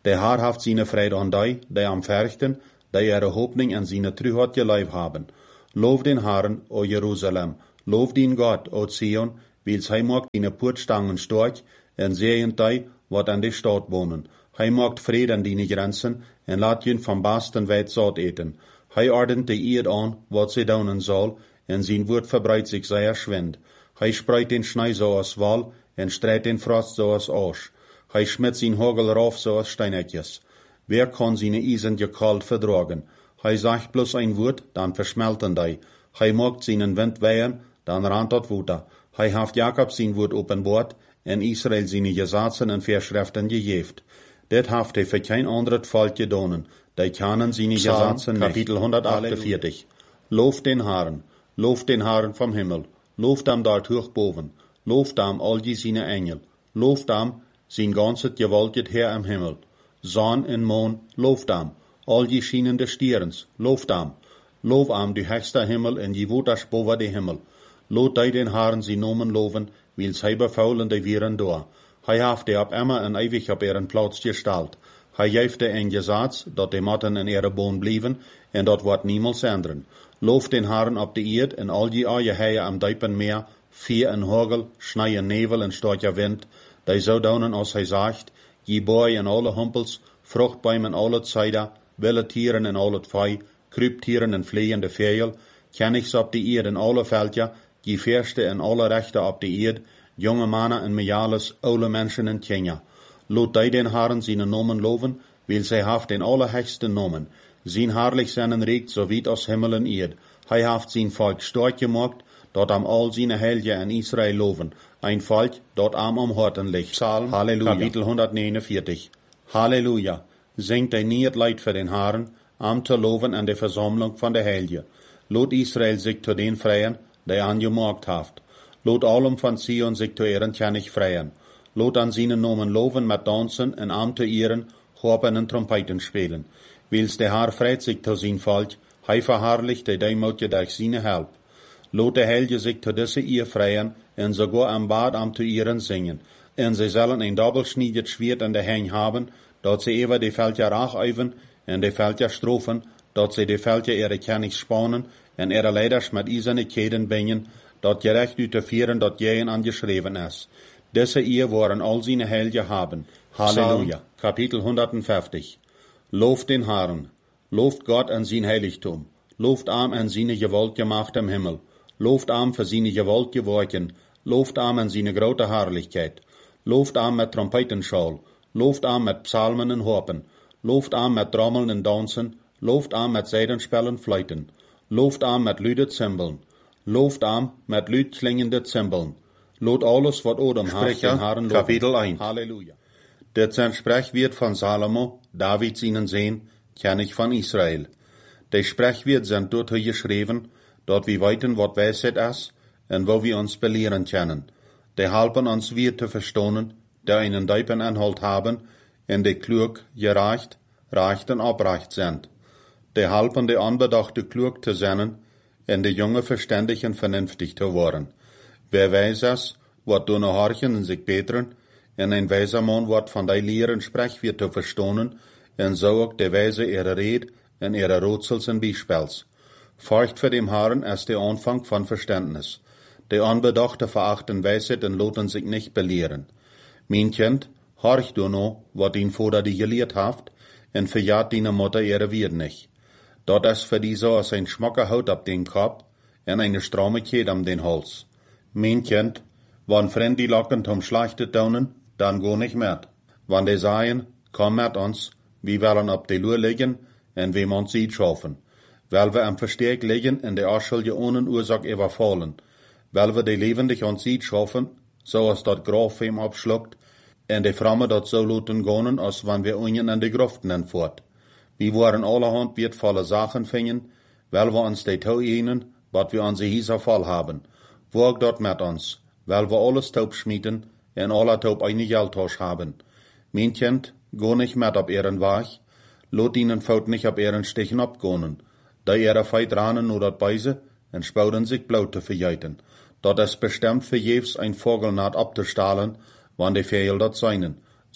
Der Herr haft seine Freude an die, die am Verchten, die ihre Hoffnung an seine Trüheit geleib haben. Lof den Herrn, o Jerusalem, lof den Gott, o Zion, wils hij macht deine Portstangen stark, en sehend die, wat an der Stadt wohnen. Hij macht Frieden an deine Grenzen, en laat jen vom Basten weit saat eten. Hij ordent die Erd an, wat sie daunen soll, en sein Wort verbreitet sich sehr schwind. Hij spreit den Schnee so als Wall, en streit den Frost so als Asch. Hij schmidt sein Hagel rauf so als Steinetjes. Wer kann seine Eisen je kalt verdragen? Hij sagt bloß ein Wort, dann verschmelten die. Hij macht seinen Wind wehen, dann rannt dat Wuter. Hij haft Jakob sein Wort openbaart, en Israel seine Gesetze en Verschriften gegeft. Dit haft hij für kein anderes Volk gedonen. Die kennen seine Gesetze nicht. Kapitel hundertachtundvierzig. Lof den Herrn, lof den Herrn vom Himmel, lof dem dort hoch boven, lof dem all die seine Engel, lof dem sein ganzes gewaltet Herr im Himmel. Sonn en Mond, lof dem, all die schienende Stierens, lof dem, lof am die höchste Himmel en die wotas boven de Himmel. Lot die den Herrn sie nomen loven, wils hij befaulen die vieren door. Hij haft die op immer en ewig op ihren Platz gestalt. Hij geeft de een Gesetz, dat die matten in ihre Boon blijven, en dat wordt niemals ändern. Loof den Herrn op de eerd, en al die aie heie am diepen meer, vier en hagel, schnee en nevel en starker wind, die zo daunen als hij zegt, je boy en alle humpels, vruchtbäumen alle Zeida, wilde tieren en al het vee, kruiptieren en vliegende vegel, kennigs op de eerd en alle veldja, je verste en alle rechte op de eerd, jonge mannen en mejales, oude mensen en kinderen. Lot die den Herrn zijn nomen loven, wil zij haft den allerhechsten nomen. Zijn herrlich zijn regt so weit als Himmel en eerd. Hij haft zijn volk stark gemacht, dat am all seine Helge en Israel loven. Ein volk, dat am am Horten ligt. Psalm, Halleluja. Kapitel hundertnegenenveertig. Halleluja. Zingt hij niet het leid voor den Herrn, am te loven en de versammlung van de Helge. Lot Israel zich to den freien, die angemaakt haft. Lot allem van Zion zich to ehren kennig freien. Lot an seinen Nomen loven met dansen en am te ehren, hopen en trompeten spelen. Wils de Herr freit sich to zijn volk, hij verherrlicht de deimoutje durch seine help. Lot de Helge sich to disse eer freien, en sogar am Bad am te ehren singen. En ze zullen een doppelschneidet Schwert in de Heng haben, dat ze ever de Veldja rach uiven, en de Veldja strofen, dat ze de Veldja ihre kennigs spanen, en ihre leiders met iserne keden bingen, dat gerecht uit te vieren dat jeën angeschreven is. Diese eer waren all seine Helge haben. Halleluja. Kapitel hundertvijftig. Looft den Herrn, looft Gott an sein Heiligtum, looft am an seine Gewalt gemacht im Himmel, looft am für seine Gewalt geworken, looft am an seine grote Herrlichkeit, looft am mit Trompetenschall, looft am mit Psalmen en Harpen, looft am mit Trommeln en Dansen, looft am mit Seidenspellen Fleuten, looft am mit lüde Zimbeln, looft am mit lüd klingende Zimbeln, lot alles wat Odem haft den Herrn Kapitel eins. Halleluja. Dit zijn Sprechwort von Salomo, David seinen Sehn, kennig von Israel. Die Sprechwort sind dort geschrieben, dort wir weiten wat Weisheit is, en wo wir uns belehren können. Die helpen uns wir te verstonen, die einen diepen Inhalt haben, en die klug, gerecht, recht en oprecht sind. Die helpen die Anbedachte klug te zijn, en die junge verständigen vernünftig te worden. Wer weiß es, wat doen horchen en sich beteren, en ein weiser Mann wordt van die Lehren Sprechwort te verstonen, en so ook de wijze ihre Red en ihre Rätsels en Beispiels. Furcht für dem Herrn ist der Anfang von Verständnis. Die Anbedachte verachten Weisheit en loten sich nicht belehren. Mein Kind, horch du no, wat ihn Vater die gelehrt haft, en verjagt deine Mutter ihre Wied nicht. Dort ist für die so als ein schmacker Haut ab den Kopf, en eine stramme Kette am den Hals. Mein Kind, wann Freund die Locken zum Schlachtet daunen, dann go nicht mehr. Wann die sagen, komm mit uns, wir wollen op de Luhr liegen, en wir uns Sied schaffen. Weil wir am Versteck liegen, in der Aschulje ohne Ursache überfallen. Weil wir die lebendig uns Sied schaffen, so als dat Graf ihm abschluckt, en die Framme dat so luten gonen, als wann wir unien in die Gruften entfort. Wir waren allerhand wertvolle Sachen fingen, weil wir uns die Tau ihnen, wat wir an sie hieser voll haben. Wog dort mit uns, weil wir alles taub schmieden, en alle taub eine Geldtasch haben. Mein Kind, go nicht mit op ihren Weg, lot ihnen faut nicht op ihren Stichen abgonen, da ihre Feit ranen nur dat Beise, en spouden sich blau te verjeiten. Dat is bestimmt für jews ein Vogel naht abzustahlen, wann die Vögel dat seinen.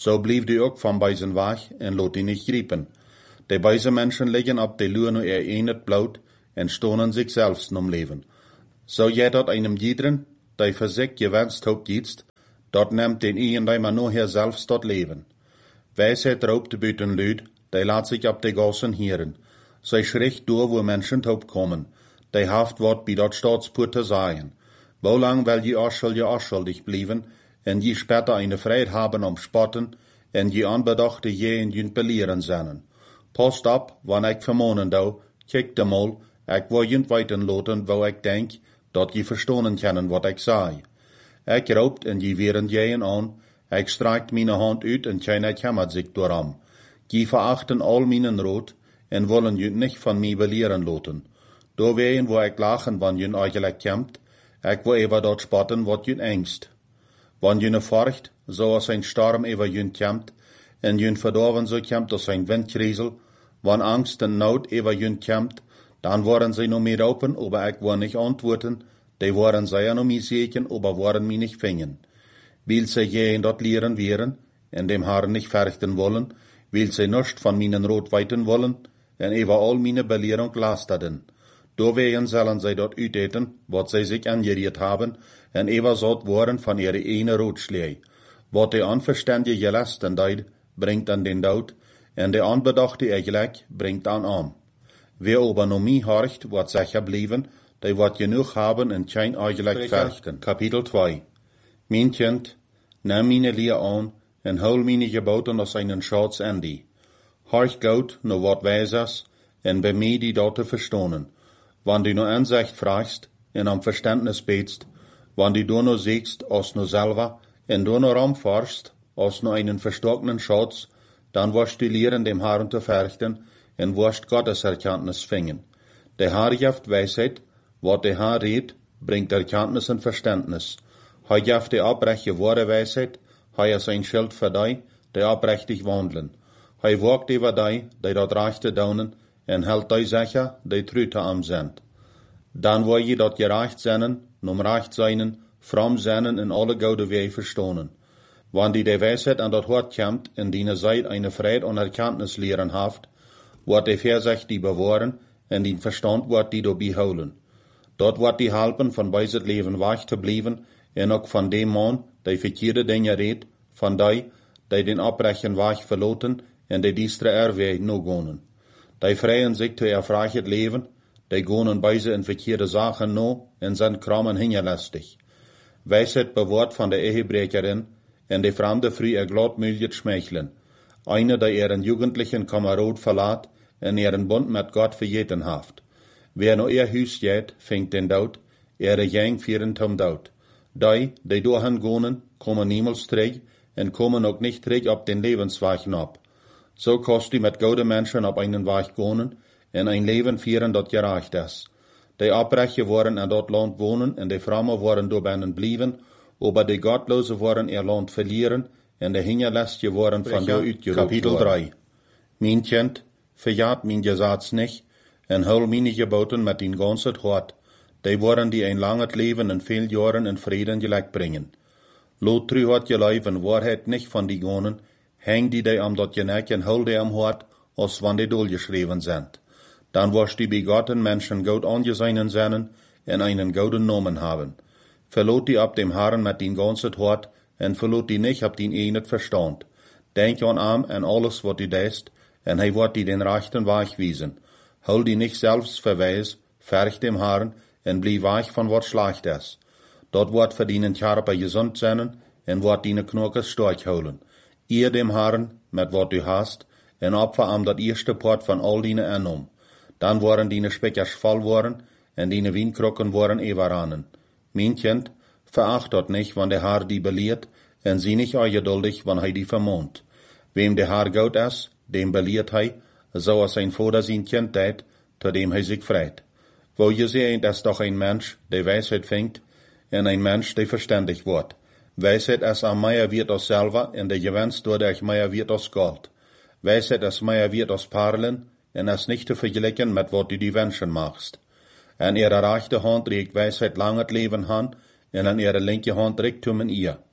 So blieb die ook van bijzen weg en lot die niet griepen. De bijze mensen liggen op de luur nu er eenet bloot en stonen zich zelfs nom leven. Zo jij dat einem jiederen, die voor zich gewenst hoopt jietst, dat neemt den een die maar nur herzelfs tot leven. Wijsheid roopt buiten luid, die laat zich op de gassen hieren. Zij schricht door wo mensen hoop komen, die haft wat bij dat staatspoort te zeggen. Wo lang wil je aschel je aschuldig blijven, en je später eine Freiheit haben om spotten, en je aanbedachte je en je belieren zijn. Post op, wanneer ik vermonen dou, kijk de mol, ik wil je weiten loten, wo ik denk, dat je verstonen kennen wat ik zei. Ik roopt en je weren jeën aan, ik strijkt mijn hand uit en keiner kämmert zich dooram. Je verachten al mijn rood, en wollen je niet van mij belieren loten. Door ween wo ik lachen, wanneer je eigenlijk kämpt, ik wil even dat spotten wat je angst. Wanneer je forcht, zoals een storm over je kämpt, en je verdorven zo kämpt als een windkriesel, wanneer angst en nood over je kämpt, dan worden zij nog meer open, aber ik wil niet antwoorden, die worden zij nog meer zeker, aber worden mij niet vingen. Wil zij je in dat leren weren, en dem haar niet verrichten wollen, wil zij nicht van mijn rood weiten wollen, en over al mijn belierung lasterden. Doorwegen zullen zij dat uiteten, wat zij zich angeriert hebben, en even zot worden van ihre ene roodschlee. Wat de onverstandige gelasten deed, brengt an den dood, en de onbedachte eigenlijk brengt an arm. Wie aber noch mij horcht, wat sicher blijven, die wat genoeg hebben en geen eigenlijk verrichten. Kapitel twee. Mijn kind, neem mijn leer aan, en hol mijn geboten als einen Schatz an die. Horch goed, no wat wijzers, en bij mij die dat te verstonen. Wanneer du no aanzicht vraagst, en am verständnis betst, wanneer du no siehst, als no selber, en du no ram forschst, als no einen verstockenen Schatz, dann wirst du lehren, dem Herrn zu verrichten, en wirst Gottes Erkenntnis fingen. Der Herr gibt Weisheit, wat der Herr redt, bringt Erkenntnis und Verständnis. Hij gibt die abrechte wahre Weisheit, hij is ein Schild für die, die abrechtig wandeln. Hij wacht über die, die dat rechte daunen, en hält die sicher, die trüte am sind. Dan wil je dat gerecht zijn, nom recht zijn, fromm zijn en alle gouden wege verstonen. Wanneer die Weisheit an dat Hort kommt, in die Zeit eine Freude und Erkenntnis lehren haft, wird die Versicht die bewahren, en die Verstand wird die dabei holen. Dort wird die helpen, von bei het Leben wach te blijven, en ook van dem Mann, die verkeerde Dinge redt, van die, die den abbrechen wach verloten, en die diestre Erweg no gonen. Die freien sich zu erfreichet Leben, die gonen beise in verkeerde Sachen no, en sind krammen hingerlästig. Weisheit bewahrt von der Ehebrecherin, en die Fremde früh er gladmütig schmeicheln. Eine, die ihren jugendlichen Kamerad verlaat, en ihren Bund mit Gott verjeten haft. Wer no ihr Hüs geht, fängt den Dood, ihre Jeng vieren zum Dood. Die, die dahin gonen, kommen niemals terug, en kommen ook nicht terug op den Lebensweg ab. So kost die mit gute Menschen op einen Weg gonen, en ein Leben führen, dat gerecht is. Die Abbrecher worden in dat Land wohnen, en die Frommen worden doorbinnen blijven, aber die Gottlosen worden ihr Land verlieren, en de Hingerlästige worden van daar uitgeroepen. Kapitel drei. Mijn kind, verjaat mijn Gesetz nicht, en hol meine Geboten mit din ganzet Hort, die worden die ein langes Leben in viel Jahren in Frieden gelegt bringen. Lot tru hat je Leib in Wahrheit nicht von die gonen, häng die die am dat je nek en hol die am Hort, als wann die dolgeschrieben sind. Dann wirst die begotten Menschen gut angesehen sein, en einen guten Namen haben. Verlot die ab dem Herrn mit din ganzet Hort, en verlot die nicht ab din enet Verstand. Denk an am en alles wat die deist, en hij wordt die den rechten Weg wiesen. Hol die nicht selbst verweis, verch dem Herrn, en blieb weich von wat schlecht is. Dort wordt verdienen Körper gesund zijn, en wordt die Knochen stark holen. Ihr dem Herrn, met wat du hast, en opfer am dat eerste Port van al die aannom. Dan worden die Speckers voll worden, en die Wienkrokken worden everanen. Mijn kind, veracht dat nicht, wann der Herr die beleert, en zie nicht ungeduldig, wann hij die vermont. Wem der Herr gut is, dem beleert hij, so als sein Vater sein Kind deed, zu dem hij sich freit. Wo je seht, is doch ein Mensch, der Weisheit fängt, en ein Mensch, der verständig wird. Weisheit is am mehr wird als selber, en der gewenst dadurch mehr wird als Gold. Weisheit is mehr wird als Perlen, en is nicht zu vergleichen mit wat du die Wünschen machst. An ihre rechte Hand regt Weisheit langes Leben an, en an ihre linke Hand Reichtum in ihr.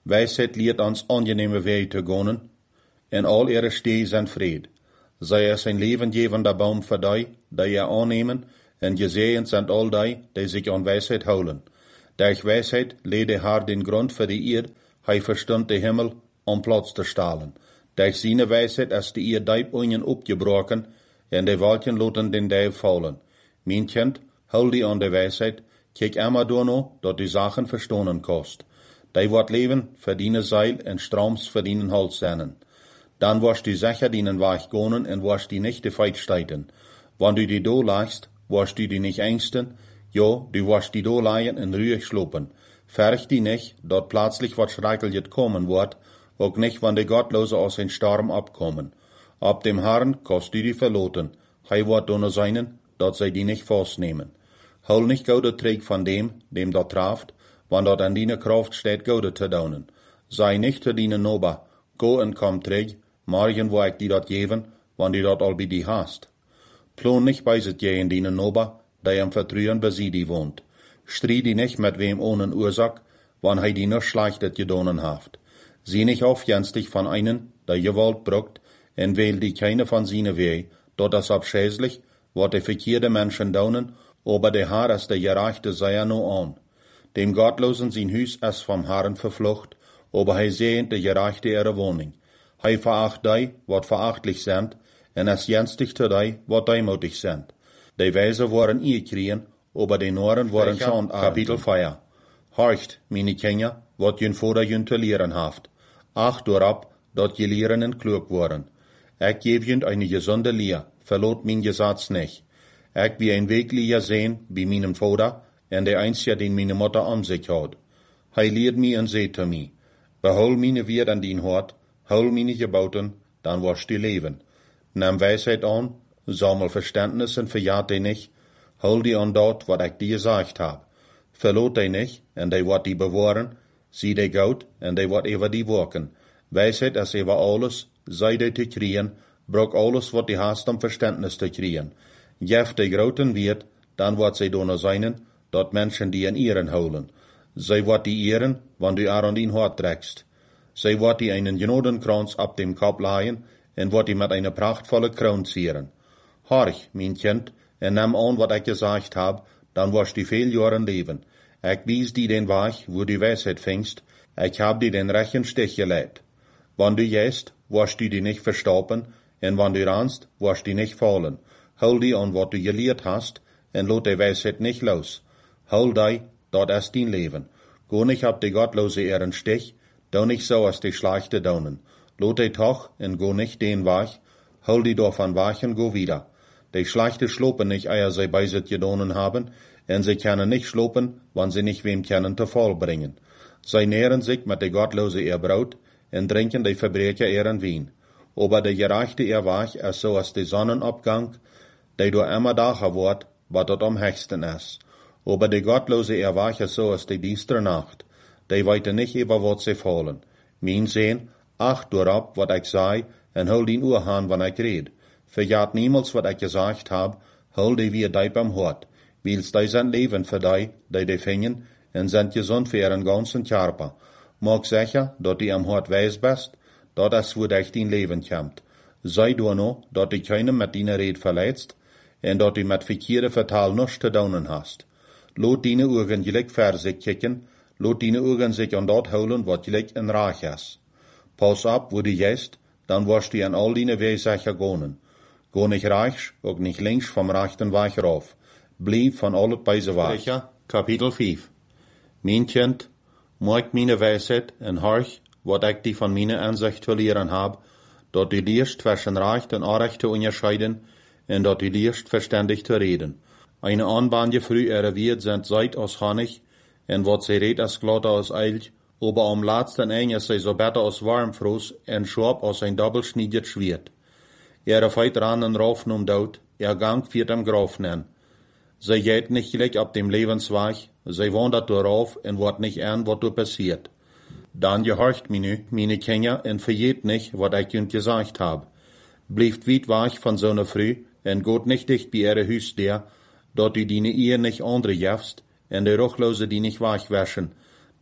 Wijsheid leert ons angenehme wegen te gaan, en al ihre Stee zijn vrede. Zij is een levendgevender Baum voor die, die je aannemen, en gezegend zijn al die, die zich aan wijsheid houden. Durch wijsheid leerde haar den grond voor de eerd, hij verstond de hemel om plaats te stalen. Durch zijn wijsheid is de eerd diep onjen opgebroken, en de wolken loten den duif vallen. Mijn kind, hou die aan de wijsheid, kijk immer door no, dat die Sachen verstonen kost. Die wordt leven verdienen zeil en strooms verdienen Holz zijn. Dan wirst du sicher dienen Weg gehen en wirst die nicht de Feit steiten. Wann du die do lagst, wirst du die nicht ängsten, jo, du wirst die do leien en ruhig slopen. Fürcht die nicht, dort plötzlich wat schreckliches kommen wird, auch nicht, wann die Gottlose aus den Sturm abkommen. Ab dem Herrn kost du die verloten, hij wird donner seinen, dort sei die nicht festnehmen. Hol nicht goude Träg von dem, dem dort traft, wann dort an deine Kraft steht goude te daunen. Sei nicht zu dienen Noba, go en komm Träg, morgen wo ich die dort geven, wann die dort all bei die hast. Plon nicht beiset je in dienen Noba, der am Vertrühen bei sie die wohnt. Stried die nicht mit wem ohne Ursache, wann hei die nur schlechtet gedonen haft. Sieh nicht aufjenstig von einen, der Gewalt bruckt, en wähl die keine von sine weh, dort das abschäßlich, wat de verkehrte Menschen daunen, aber der Herr ist der Gerechte sei er no an. Dem Gottlosen sein Hüs ist vom Herrn verflucht, aber hei sehend der Gerechte ihre Wohnung. Hei veracht die, wat verachtlich sind, en es jenstig zu die, wat demutig sind. Die Weise waren ihr kriegen, aber die Noren waren schon Kapitel vier. Horcht, meine Kinder, wat jün Vater jün te lehren haft. Acht dorab, dat je lehren en klug worden. Ich geb jün eine gesunde Lehr, verlot mein Gesetz nicht. Ich wie ein Weglicher sehen, wie meinem Vater, en der einzige, den meine Mutter an sich hat. Hei lehrt mi en seht zu mi. Behol meine Wert an din Hort, hol meine Gebauten, dann wirst du leben. Nimm Weisheit an, sammel Verständnis und verjagt dich nicht, hol die an dort, wat ich dir gesagt hab. Verlot dich nicht, en die wird die bewahren, sieh dich gut, en die wird über die wirken. Weisheit ist über alles, sei dich zu kriegen, brauch alles, wat die hast, um Verständnis zu kriegen. Jef die groten wird, dann wird sie donner seinen, dort Menschen die in ihren holen. Sie wird die ehren, wann du ar an din Hort trägst. Sie wird die einen Genodenkranz ab dem Kopf leihen, en wird die mit einer prachtvolle Krone zieren. Horch, mein Kind, en nimm an, wat ich gesagt hab, dann wirst du viel Jahren leben. Ich wies die den Weg, wo du Weisheit fängst, ich hab dir den rechten Stich gelegt. Wann du gehst, wirst du die nicht verstoppen, en wann du rannst, wirst du nicht fallen. Hol die an, wat du gelehrt hast, en lot die Weisheit nicht los. Hol die, dort ist dein Leben. Go nicht ab die Gottlose ihren Stich, do nicht so als die Schlechte daunen. Lot die toch, en go nicht den Weg, hol die davon weg en go wieder. Die Schlechte schlopen nicht, eher sie bei sich gedonen haben, en sie können nicht schlopen, wann sie nicht wem können zu Fall bringen. Sie nähren sich mit der Gottlose ihr Braut, en trinken die Verbrecher ihren Wein. Aber der Gerechte ihr Weg ist so als der Sonnenabgang, der du immer dacher wird, wat dort am höchsten ist. Aber der Gottlose ihr Weg ist so als die dienstere Nacht, die weite nicht über wat sie fallen. Mein Sehn, acht durab, wat ich sei, en hol den Uhr an, wann ich red. Verjat niemals, wat ich gesagt hab, hol die wir deib am Hort, wils die sind Leben für die, die die fingen, en sind gesund für ihren ganzen Körper. Mag sicher, dat die am Hort weis bist, dat es wo dich dein Leben kommt. Sei du no, dat die keinem mit deiner Red verletzt, en dat die mit verkehrte Vertal nichts zu daunen hast. Lot deine Augen gleich ver sich kicken, lot deine Augen sich an dort holen, wat gleich in Reich ist. Pass ab, wo du gehst, dann wirst du an all deine Wege sicher gehen. Go nicht rechts, auch nicht links vom rechten Weg rauf. Blieb von allen beise Weg. Kapitel fünf. Mein Kind, mag meine Weisheit en horch, wat ich die von meiner Ansicht zu lehren hab, dat du lierst zwischen Recht und Unrecht zu unterscheiden, en dat du lierst verständig zu reden. Eine Anbanje früh ihre Wirt sind seit aus Honig, en wat sie red as glatter aus Eilch, aber am letzten Ende sei so better aus Warmfrost en schwab aus ein doppelschneidet Schwert. Ihre Feit rannen raufen um dort, ihr Gang wird am Graf nennen. Sie geht nicht gleich ab dem Lebensweg, sie wandert darauf en wird nicht an, wat du passiert. Dann gehorcht meine, meine Kinder, en verjeht nicht, wat ich ihnen gesagt hab. Blieft weit weg von so ne Früh, en geht nicht dicht bei ihre Hüs der, dort du deine Ehe nicht andere jefst, en die Ruchlose die nicht wegwaschen.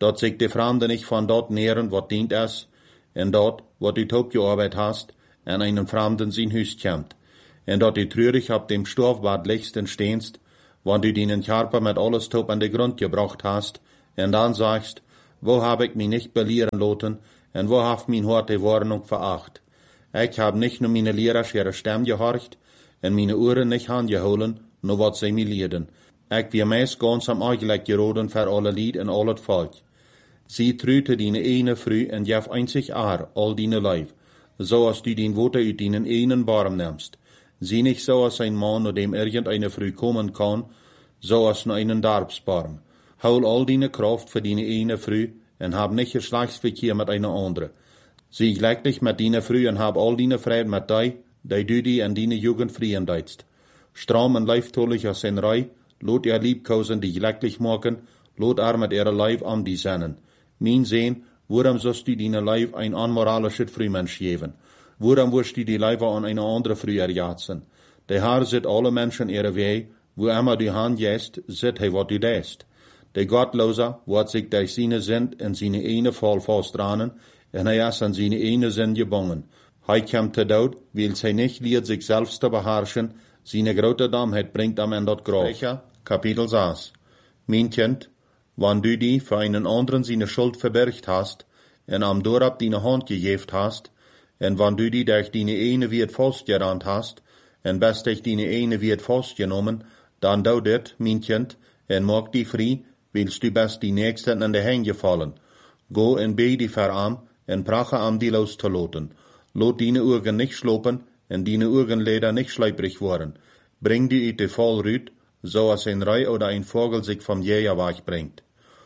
dat sich die Fremde nicht von dort nähren, wat dient es, en dort, wat du top gearbeitet hast, en einen Fremden sein Hüs kämmt, en dat du trürig ab dem Stoffbad liegst und stehnst, wann du deinen Körper mit alles top an den Grund gebracht hast, en dann sagst, wo hab ich mich nicht belehren lassen, en wo haft mein Hort die Warnung veracht. Ich hab nicht nur meine Lehrer ihre Stimme gehorcht, en meine Ohren nicht angeholen, nur wat sie mir lehrden. Ich wir meist ganz am Eigelegt geroden für alle Lied en al het Volk. Sie trüte deine eine früh en jef einzig Aar, all deine Leib, so als du den Worte uit deinen einen Barm nimmst. Sie nicht so als ein Mann, nur dem irgendeine früh kommen kann, so als nur einen Darbsbarm. Hol all deine Kraft für deine eine früh en hab nicht Geschlechtsverkehr mit einer andere. Sie gleich dich mit deine früh en hab all deine Freude mit dei, dei du die en deine Jugend frieren deitst. Stram en leiftolig als sein Rei, lot ihr Liebkosen die gleich machen, lot er mit ihrer Leib am die sennen. Mein Sehn, warum sollst du deine Leib ein unmoralisches Frühmensch geben? Warum wirst du die Leiber an eine andere früher jatzen? Der Herr sieht alle Menschen ihre Weh, wo immer du Hand jäst, sieht er, wat du dest. Der Gottloser, wat sich durch seine Sünd in seine eine Fall fastranen, en er ist an seine eine Sünd gebungen. Hij kommt te dood, weil sie nicht liert, sich selbst zu beherrschen, seine grote Dummheit bringt am in dat Graf. Kapitel sechs. Mein Kind, wann du die für einen anderen seine Schuld verbergt hast, en am Dorab deine Hand gegeft hast, en wann du die durch deine eine wird festgerannt hast, en best durch deine eine wird festgenommen, dann dau dit, mein Kind, en mag die frei, willst du best die Nächsten in die Hände fallen. Go en bey die verarm, en prache am die los zu loten. Lot deine Augen nicht schlopen, en deine Augenleder nicht schleiprig worden. Bring die uit de Fall rüt, so als ein Rei oder ein Vogel sich vom Jäger wegbringt.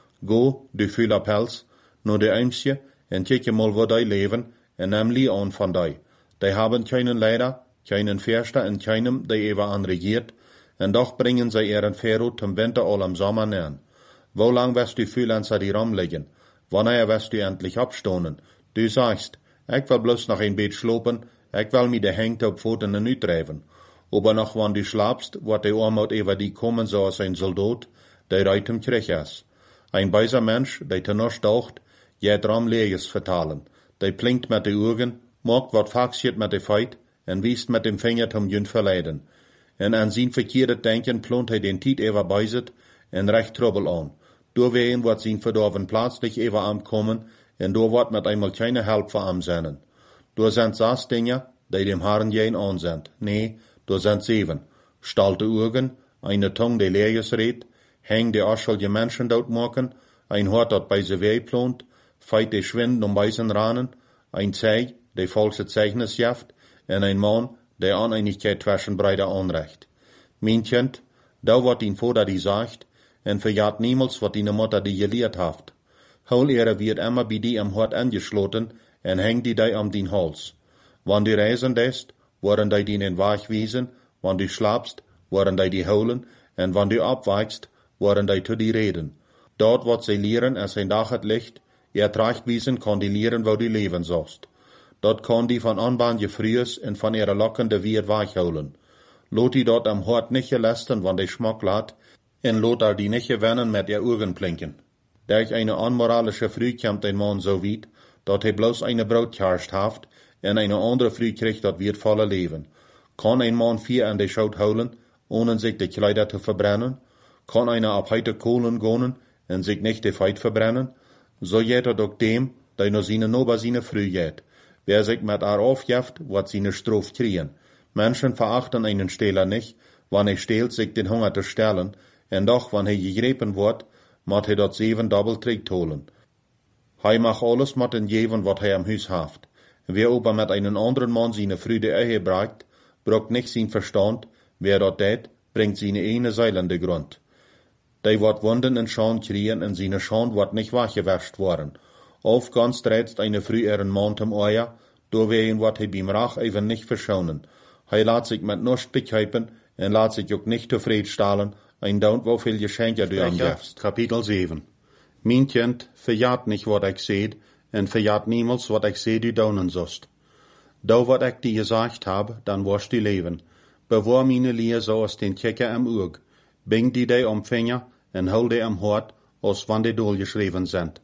Go, du fühler Pelz, nur de Eimsje, en kicke mal wo dei leben, en nimm li an von dei. Dei haben keinen Leder, keinen Förster en keinem, dei ewer anregiert, en doch bringen sie ihren Verrot zum Winter all am Sommer nähen. Wo lang wirst du Fühlenzer die rumliegen? Wanneer wirst du endlich abstonen? Du sagst, ich will bloß noch ein Bett schlopen, ich will mi de Hängte op Pfoten en uitdrijven. Aber noch wann du schlapst, wat de Armut über die kommen so als ein Soldat, der reit im Krieg is. Ein weiser Mensch, der te noch staucht, jet ram Leges vertalen. Der blinkt mit de Augen, macht wat faxiert mit de Feit, en wiest mit dem Finger zum Jünd verleiden. En an sein verkehrtes Denken plont hij den Tiet ever beiset, en recht Trouble an. Doorween wat sein verdorven plötzlich ever ankommen, en door wat met einmal keine Help voor am sennen. Door sind sas Dinge, die dem Herrn jen an sind. Nee, door sind sieben. Stalte Augen, eine Tongue, die Leeres redt, häng die aschelge Menschen dort machen, ein Hort, dat bei se weh plont, feit die Schwind um weißen Ranen, ein Zeig, der falsche Zeichnis jaft, en ein Mann, der Aneinigkeit zwischen breider anrecht. Mein Kind, da wat ihn Vater die sagt, en verjagt niemals, wat deine Mutter die gelehrt haft. Hol ihre wird immer bei die am Hort angeschloten, en häng die dei am din Hals. Wann du reisen dest, worden dei die in Weg wiesen, wann du schlapst, worden dei die holen, en wann du abweichst, worden dei zu die reden. Dort wat sie lehren, es ein Dach het Licht, ihr tracht wiesen, kann die lehren, wo du leben sollst. Dort kann die von Anbahn je frühes en von ihrer Locken de Wirt weichholen. Lot die dort am Hort nicht gelästern, wann die Schmack lat, en lot er die nicht gewinnen mit ihr Augen blinken. Durch eine unmoralische Früh kommt ein Mann so weit, dat hij bloß eine Braut geharscht haft, en eine andere Früh kriegt dat wird volle Leben. Kann ein Mann vier an die Schaut holen, ohne sich die Kleider zu verbrennen? Kann einer ab heute Kohlen gehen, en sich nicht die Feit verbrennen? So jet er doch dem, der nur seine Nober seine Früh jet. Wer sich mit er aufjeft, wat seine Strof kriegen. Menschen verachten einen Stehler nicht, wann er stehlt, sich den Hunger zu stellen, en doch, wann er gegriffen wird, mat hij dat zeven dubbel trägt holen. Hij mag alles mat den geven wat hij am Hus haft. Wer aber mit einen anderen Mann seine Früde Ehe bragt, braucht nicht sein Verstand, wer dat tät, bringt seine eine Seil in de Grund. Die wat Wunden in Schand kriegen, en seine Schand wat nicht wachgewäscht worden. Auf ganz trätst eine Früh ihren Mann zum Eier, do wehen wat hij beim Rach even nicht verschonen. Hij laat sich mit nichts bekeipen, en laat sich ook nicht zufrieden stellen, ein Daunt, wo viel Geschenke du angefst. Kapitel sieben. Mein Kind, verjat nicht, wat ich seht, en verjat niemals, wat ich seh, du daunen sost. Da, wat ich dir gesagt hab, dann wirst du leben. Bewahr meine Lehr so als den Kicker am Aug. Bing die dei am Finger, en hol die am Hort, als wann die dohlgeschrieben sind.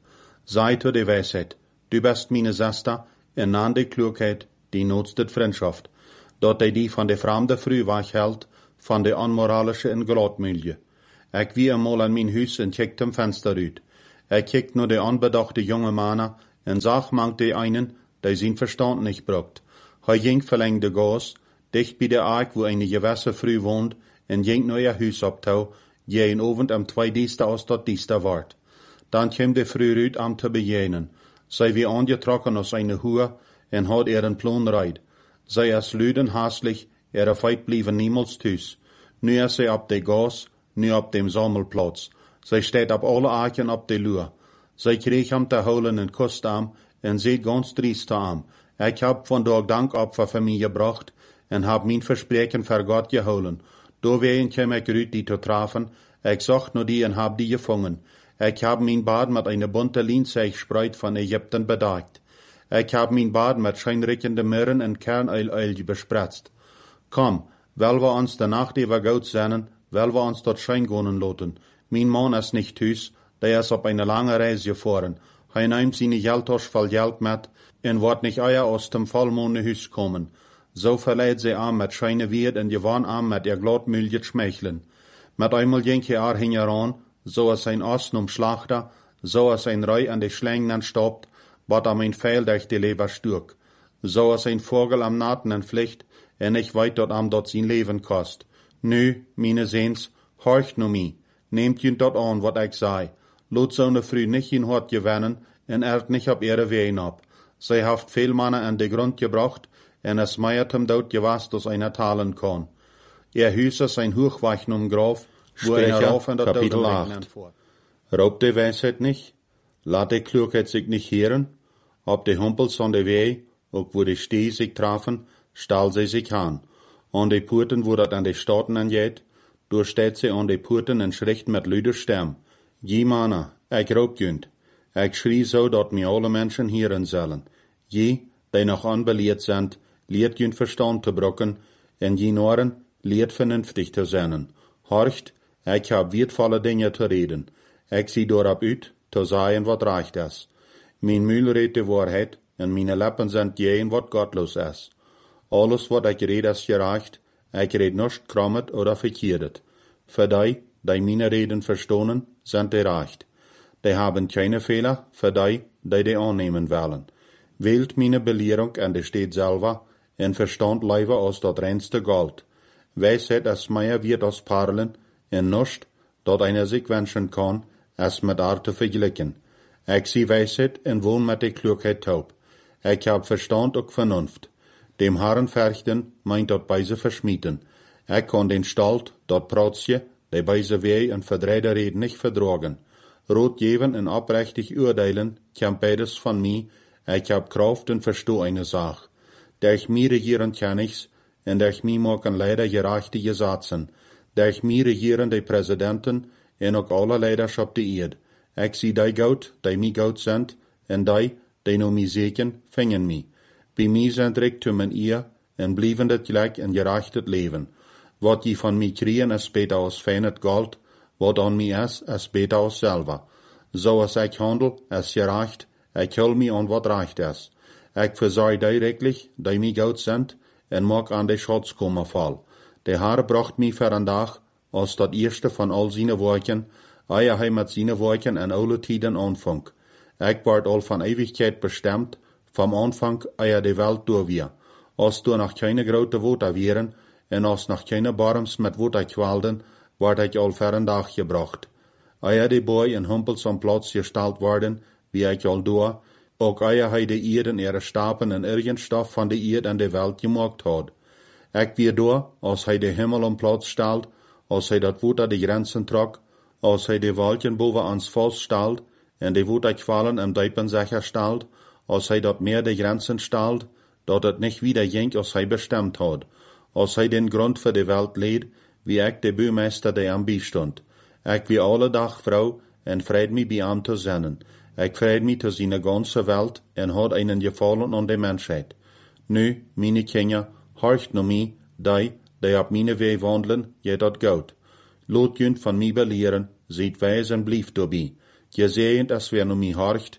Sei to de Weisheit, du bist meine Schwester, en nan de Klugheit, die nutztet Freundschaft, dort de die von de fremde früh wachhält, von de onmoralische en Gladmülie. Ik wie einmal an mijn huis en kijkt am Fenster uit. Ik kijkt nur de onbedachte junge Männer en zag mangt de einen, der zijn Verstand nicht brucht. Hij ging verläng de Gas, dicht bij de Ark, wo eine gewisse Früh wohnt, en ging nur ihr Huis optau, je een Abend am zwei Dienste aus dort Dienste wart. Dan kwam de Früh uit am te bejenen. Zij wie angetrokken aus eine Hua en had er een Plan reid. Zij as lüden haastlich, er feit blieven niemals thuis. Nu is zij op de Gas, nu op dem Sammelplatz. Zij steht op alle Arken op de Luhr. Zij kreeg hem te holen en kust am, en ziet ganz triest am. Ik heb vandaag dankopfer voor mij gebracht, en heb mijn verspreken voor God geholen. Doorwegen kwam ik uit die te treffen, ik zocht naar die en heb die gevangen. Ik heb mijn Bad met een bunte Lienzeig van Egypten bedekt. Ik heb mijn Bad met schijnriechende Mirren en Kernuilöl bespritzt. Kom, wel we ons de Nacht über Gott sennen, wel we ons dort schijn gaan laten. Mijn man is nicht thuis, der is op eine lange Reise gefahren. Hij neemt zijn Geldtasch voll Geld met, en wordt nicht euer aus dem vollmond huis komen. So verleiht sie an mit scheine Wied en gewann an mit ihr Gladmülie schmeicheln. Mit einmal ging je ar hingeran, so als ein Osten um Schlachter, so als ein Reu an de Schlängen stoppt, wat am ein Pfeil durch die Leber sturk. So als ein Vogel am Naten entflicht, en ich weit dort am dort sein Leben kost. Nu, meine Sehns, horcht nu mi, nehmt jün dort an, wat ich sei. Lot so ne Früh nicht in Hort gewennen, en erd nicht ab ihre Wehen ab. Sie haft viel Manne an de Grund gebracht, en es meiert hem dood gewas, dass einer talen kann. Er hüse sein Hochweichnum Graf, wo er rauf an der Kapitel acht. Raubt de Weisheit nicht, laat de Klugheit sich nicht hören, ob de Humpels an de Weh, ook wo de Steh sich trafen, stall sie sich an. An de Purten, wo dat an de Staaten angeht, durchsteht sie an de Purten en schricht mit lüder Stem. Je Manna, ich raubt jünd. Ich schrie so, dat mir alle Menschen hören sollen. Je, die noch anbeliert sind, leert jün Verstand te brocken, en je Noren leert vernünftig te zijn. Horcht, ich hab wertvolle Dinge te reden. Ich zie dorop uit, te sagen, wat recht is. Mijn Mühl redt de Wahrheit, en meine Lippen sind jeen, wat gottlos is. Alles, wat ich red, is gerecht, ich red nicht krummet oder verkeerdet. Für die, die meine Reden verstonen, sind die recht. Die haben keine Fehler, für die, die die annehmen wollen. Wählt meine Belehrung an der steht selber, en Verstand leiver aus dat reinste Gold. Weisheit as meier wird aus Parlen, en nuscht, dat einer sich wünschen kann, as mit Art te vergleichen. Ich sie Weisheit en wohn mit der Klugheit taub. Ich hab Verstand und Vernunft. Dem Herren ferchten, meint dat beise verschmieden. Ich kann den Stalt, dat Prautje, die beise weh en verdreide Reden nicht verdragen. Rot jeven en oprechtig urteilen, kam beides von mi, ich hab Kraft und versteh eine Sach. Durch mi regieren kann ich's, en durch mi machen leider gerechte Gesetzen. Durch mi regieren die Präsidenten, en auch alle Leiderschaft die Erd. Ich sie die Gaut, die mi Gaut sind, en die, die no mi seken, fingen mi. Bei mi sind Reichtumen ihr, en blieven det gleich en gerechtet Leben. Wat je von mi kriegen, is beter aus feines Gold, wat an mi is, is beter aus selber. So als ich handel, is gerecht, ich hol mi an wat recht is. Ich versorg directlich, die mi Geld sind, en mag an de Schatzkammer fall. Der Herr bracht mi für ein Tag, als dat erste von all seine Worken, eie hij mit seine Worken en alle Tiden anfang. Ich ward all von Ewigkeit bestimmt, vom Anfang eie de Welt durch wir. Als du noch keine grote Worte wären, en als noch keine Barms mit Worte qualden, ward ich all für ein Tag gebracht. Eie de Boy en Humpels am Platz gestellt worden, wie ich all doe, ook eie hij de Erde ihre Stapen en irgend Stoff van de Erde en de Welt gemaakt had. Ik wie door, als hij de Himmel om Platz stelt, als hij dat Woord aan de Grenzen trok, als hij de Wolken boven ans Volk stelt, en de Woord kwallen en Deipen sicher stelt, als hij dat Meer de Grenzen stelt, dat het niet wieder ging, als hij bestemd had, als hij den Grund voor de Welt leed, wie ik de Bouwmeester die am bijstond. Ik wie alle dag vrouw, en vrede mij bij hem te zinnen. Ik vrede mij te zijn ganze Welt, en had einen gefallen aan de Menschheit. Nu, meine Kinder, horcht no mi, die, die op meine Weh wandelen, je dat goud. Lot jünt van mi belehren, seht wijs en blief dobie. Je sehend, as wer no mi horcht,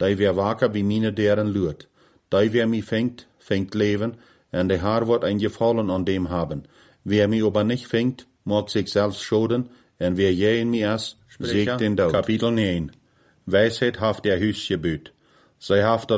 die wer waker wie meine deren luurt. Die wer mi fängt, fängt leven, en de haar wordt ein Gefallen an dem haben. Wer mi aber nicht fängt, mag sich selbst schoden, en wer je in mi is, sägt den Dood. Kapitel neun. Weisheid haft der Hüsje büt. Zij haft